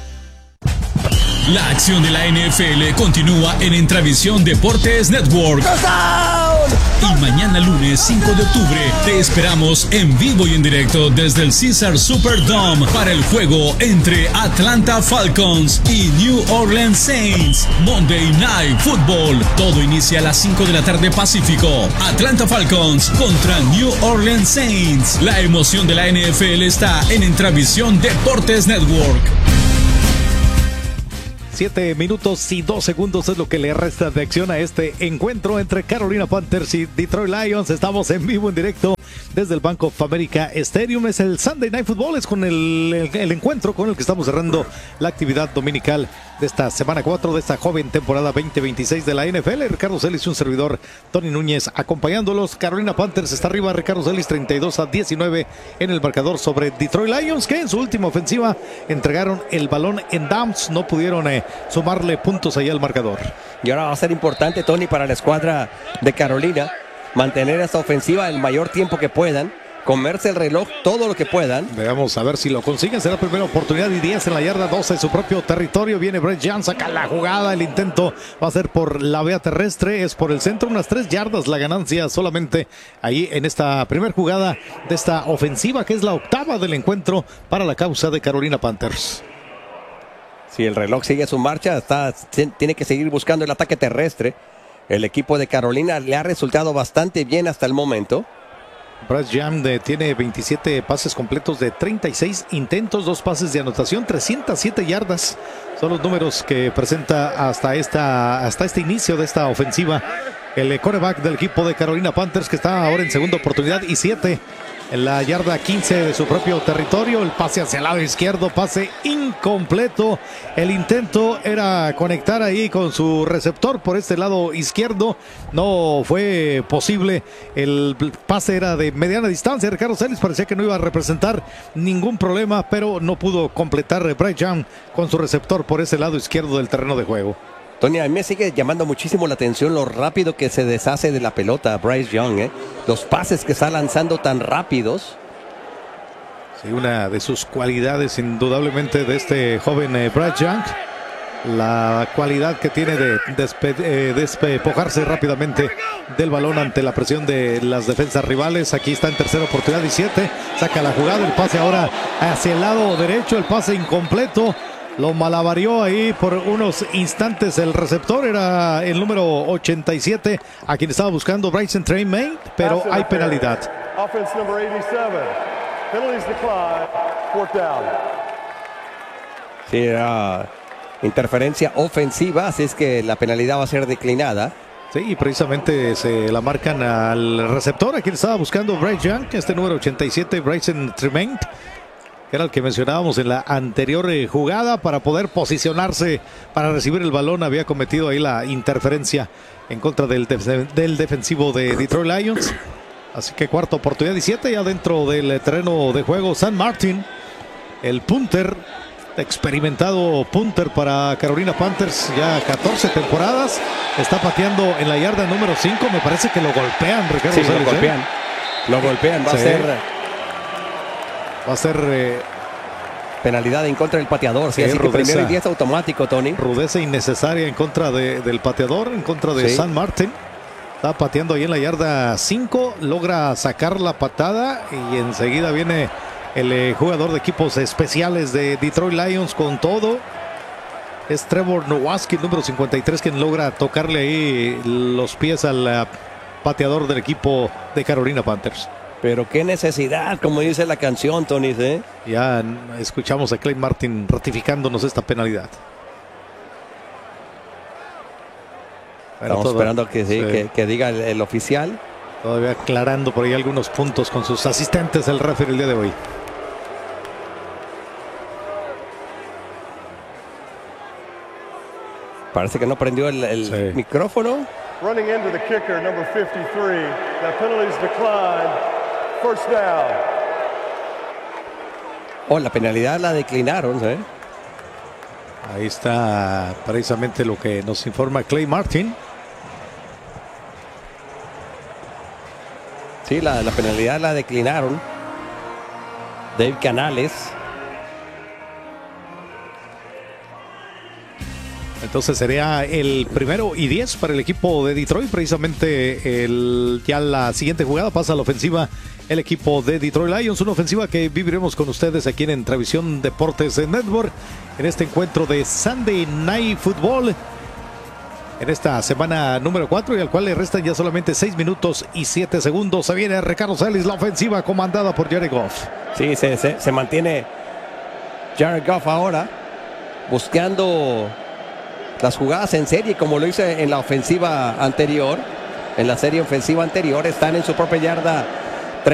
La acción de la N F L continúa en Intravisión Deportes Network. Y mañana lunes cinco de octubre te esperamos en vivo y en directo desde el Caesars Superdome para el juego entre Atlanta Falcons y New Orleans Saints. Monday Night Football. Todo inicia a las cinco de la tarde Pacífico. Atlanta Falcons contra New Orleans Saints. La emoción de la N F L está en Intravisión Deportes Network. Siete minutos y dos segundos es lo que le resta de acción a este encuentro entre Carolina Panthers y Detroit Lions. Estamos en vivo, en directo desde el Bank of America Stadium. Es el Sunday Night Football, es con el, el, el encuentro con el que estamos cerrando la actividad dominical de esta semana cuatro de esta joven temporada veinte veintiséis de la N F L. Ricardo Celis y un servidor, Tony Núñez, acompañándolos. Carolina Panthers está arriba, Ricardo Celis treinta y dos a diecinueve en el marcador sobre Detroit Lions, que en su última ofensiva entregaron el balón en downs, no pudieron eh, sumarle puntos allá al marcador. Y ahora va a ser importante, Tony, para la escuadra de Carolina mantener esta ofensiva el mayor tiempo que puedan, comerse el reloj todo lo que puedan. Veamos a ver si lo consiguen. Será la primera oportunidad y diez en la yarda doce de su propio territorio. Viene Brett Young, saca la jugada. El intento va a ser por la vía terrestre, es por el centro, unas tres yardas la ganancia solamente ahí en esta primera jugada de esta ofensiva, que es la octava del encuentro para la causa de Carolina Panthers. Si el reloj sigue su marcha, está, tiene que seguir buscando el ataque terrestre. El equipo de Carolina le ha resultado bastante bien hasta el momento. Bryce Young tiene veintisiete pases completos de treinta y seis intentos, dos pases de anotación, trescientas siete yardas. Son los números que presenta hasta, esta, hasta este inicio de esta ofensiva el quarterback del equipo de Carolina Panthers, que está ahora en segunda oportunidad y siete en la yarda quince de su propio territorio. El pase hacia el lado izquierdo, pase incompleto. El intento era conectar ahí con su receptor por este lado izquierdo, no fue posible. El pase era de mediana distancia. Ricardo Celis parecía que no iba a representar ningún problema, pero no pudo completar Bryce Young con su receptor por ese lado izquierdo del terreno de juego. Tony, a mí me sigue llamando muchísimo la atención lo rápido que se deshace de la pelota Bryce Young, ¿eh? Los pases que está lanzando tan rápidos. Sí, una de sus cualidades indudablemente de este joven eh, Bryce Young, la cualidad que tiene de despe eh, despejarse rápidamente del balón ante la presión de las defensas rivales. Aquí está en tercera oportunidad y siete, saca la jugada, el pase ahora hacia el lado derecho, el pase incompleto. Lo malavarió ahí por unos instantes el receptor, era el número ochenta y siete, a quien estaba buscando Bryson Tremaine, pero hay penalidad. Offense number eighty-seven. Penalties decline. Fourth down. Sí, era interferencia ofensiva, así es que la penalidad va a ser declinada. Sí, y precisamente se la marcan al receptor, a quien estaba buscando Bryce Young, este número ochenta y siete, Bryson Tremaine, era el que mencionábamos en la anterior eh, jugada, para poder posicionarse para recibir el balón. Había cometido ahí la interferencia en contra del, def del defensivo de Detroit Lions. Así que cuarta oportunidad y siete ya dentro del terreno de juego. Sam Martin, el punter, experimentado punter para Carolina Panthers, ya catorce temporadas, está pateando en la yarda número cinco. Me parece que lo golpean, Ricardo. Sí, Celis, lo golpean. ¿eh? Lo golpean, va sí. a ser... Va a ser eh, penalidad en contra del pateador. Sí, sí, así rudeza, que primero y diez automático, Tony. Rudeza innecesaria en contra de, del pateador, en contra de sí. Sam Martin. Está pateando ahí en la yarda cinco, logra sacar la patada y enseguida viene el eh, jugador de equipos especiales de Detroit Lions con todo. Es Trevor Nowaski, el número cincuenta y tres, quien logra tocarle ahí los pies al uh, pateador del equipo de Carolina Panthers. Pero qué necesidad, como dice la canción, Tony, ¿eh? Ya escuchamos a Clay Martin ratificándonos esta penalidad. Estamos todo, esperando que, sí, sí. que, que diga el, el oficial. Todavía aclarando por ahí algunos puntos con sus asistentes el referee el día de hoy. Parece que no prendió el, el sí. micrófono. Running into the kicker, number fifty-three. That penalty's declined. First down. Oh, la penalidad la declinaron, ¿eh? Ahí está precisamente lo que nos informa Clay Martin. Sí, la, la penalidad la declinaron. Dave Canales. Entonces sería el primero y diez para el equipo de Detroit. Precisamente el, ya la siguiente jugada pasa a la ofensiva el equipo de Detroit Lions. Una ofensiva que viviremos con ustedes aquí en Travisión Deportes Network. En este encuentro de Sunday Night Football. En esta semana número cuatro y al cual le restan ya solamente seis minutos y siete segundos. Se viene Ricardo Celis, la ofensiva comandada por Jared Goff. Sí, se, se, se mantiene Jared Goff ahora buscando las jugadas en serie, como lo hizo en la ofensiva anterior. En la serie ofensiva anterior están en su propia yarda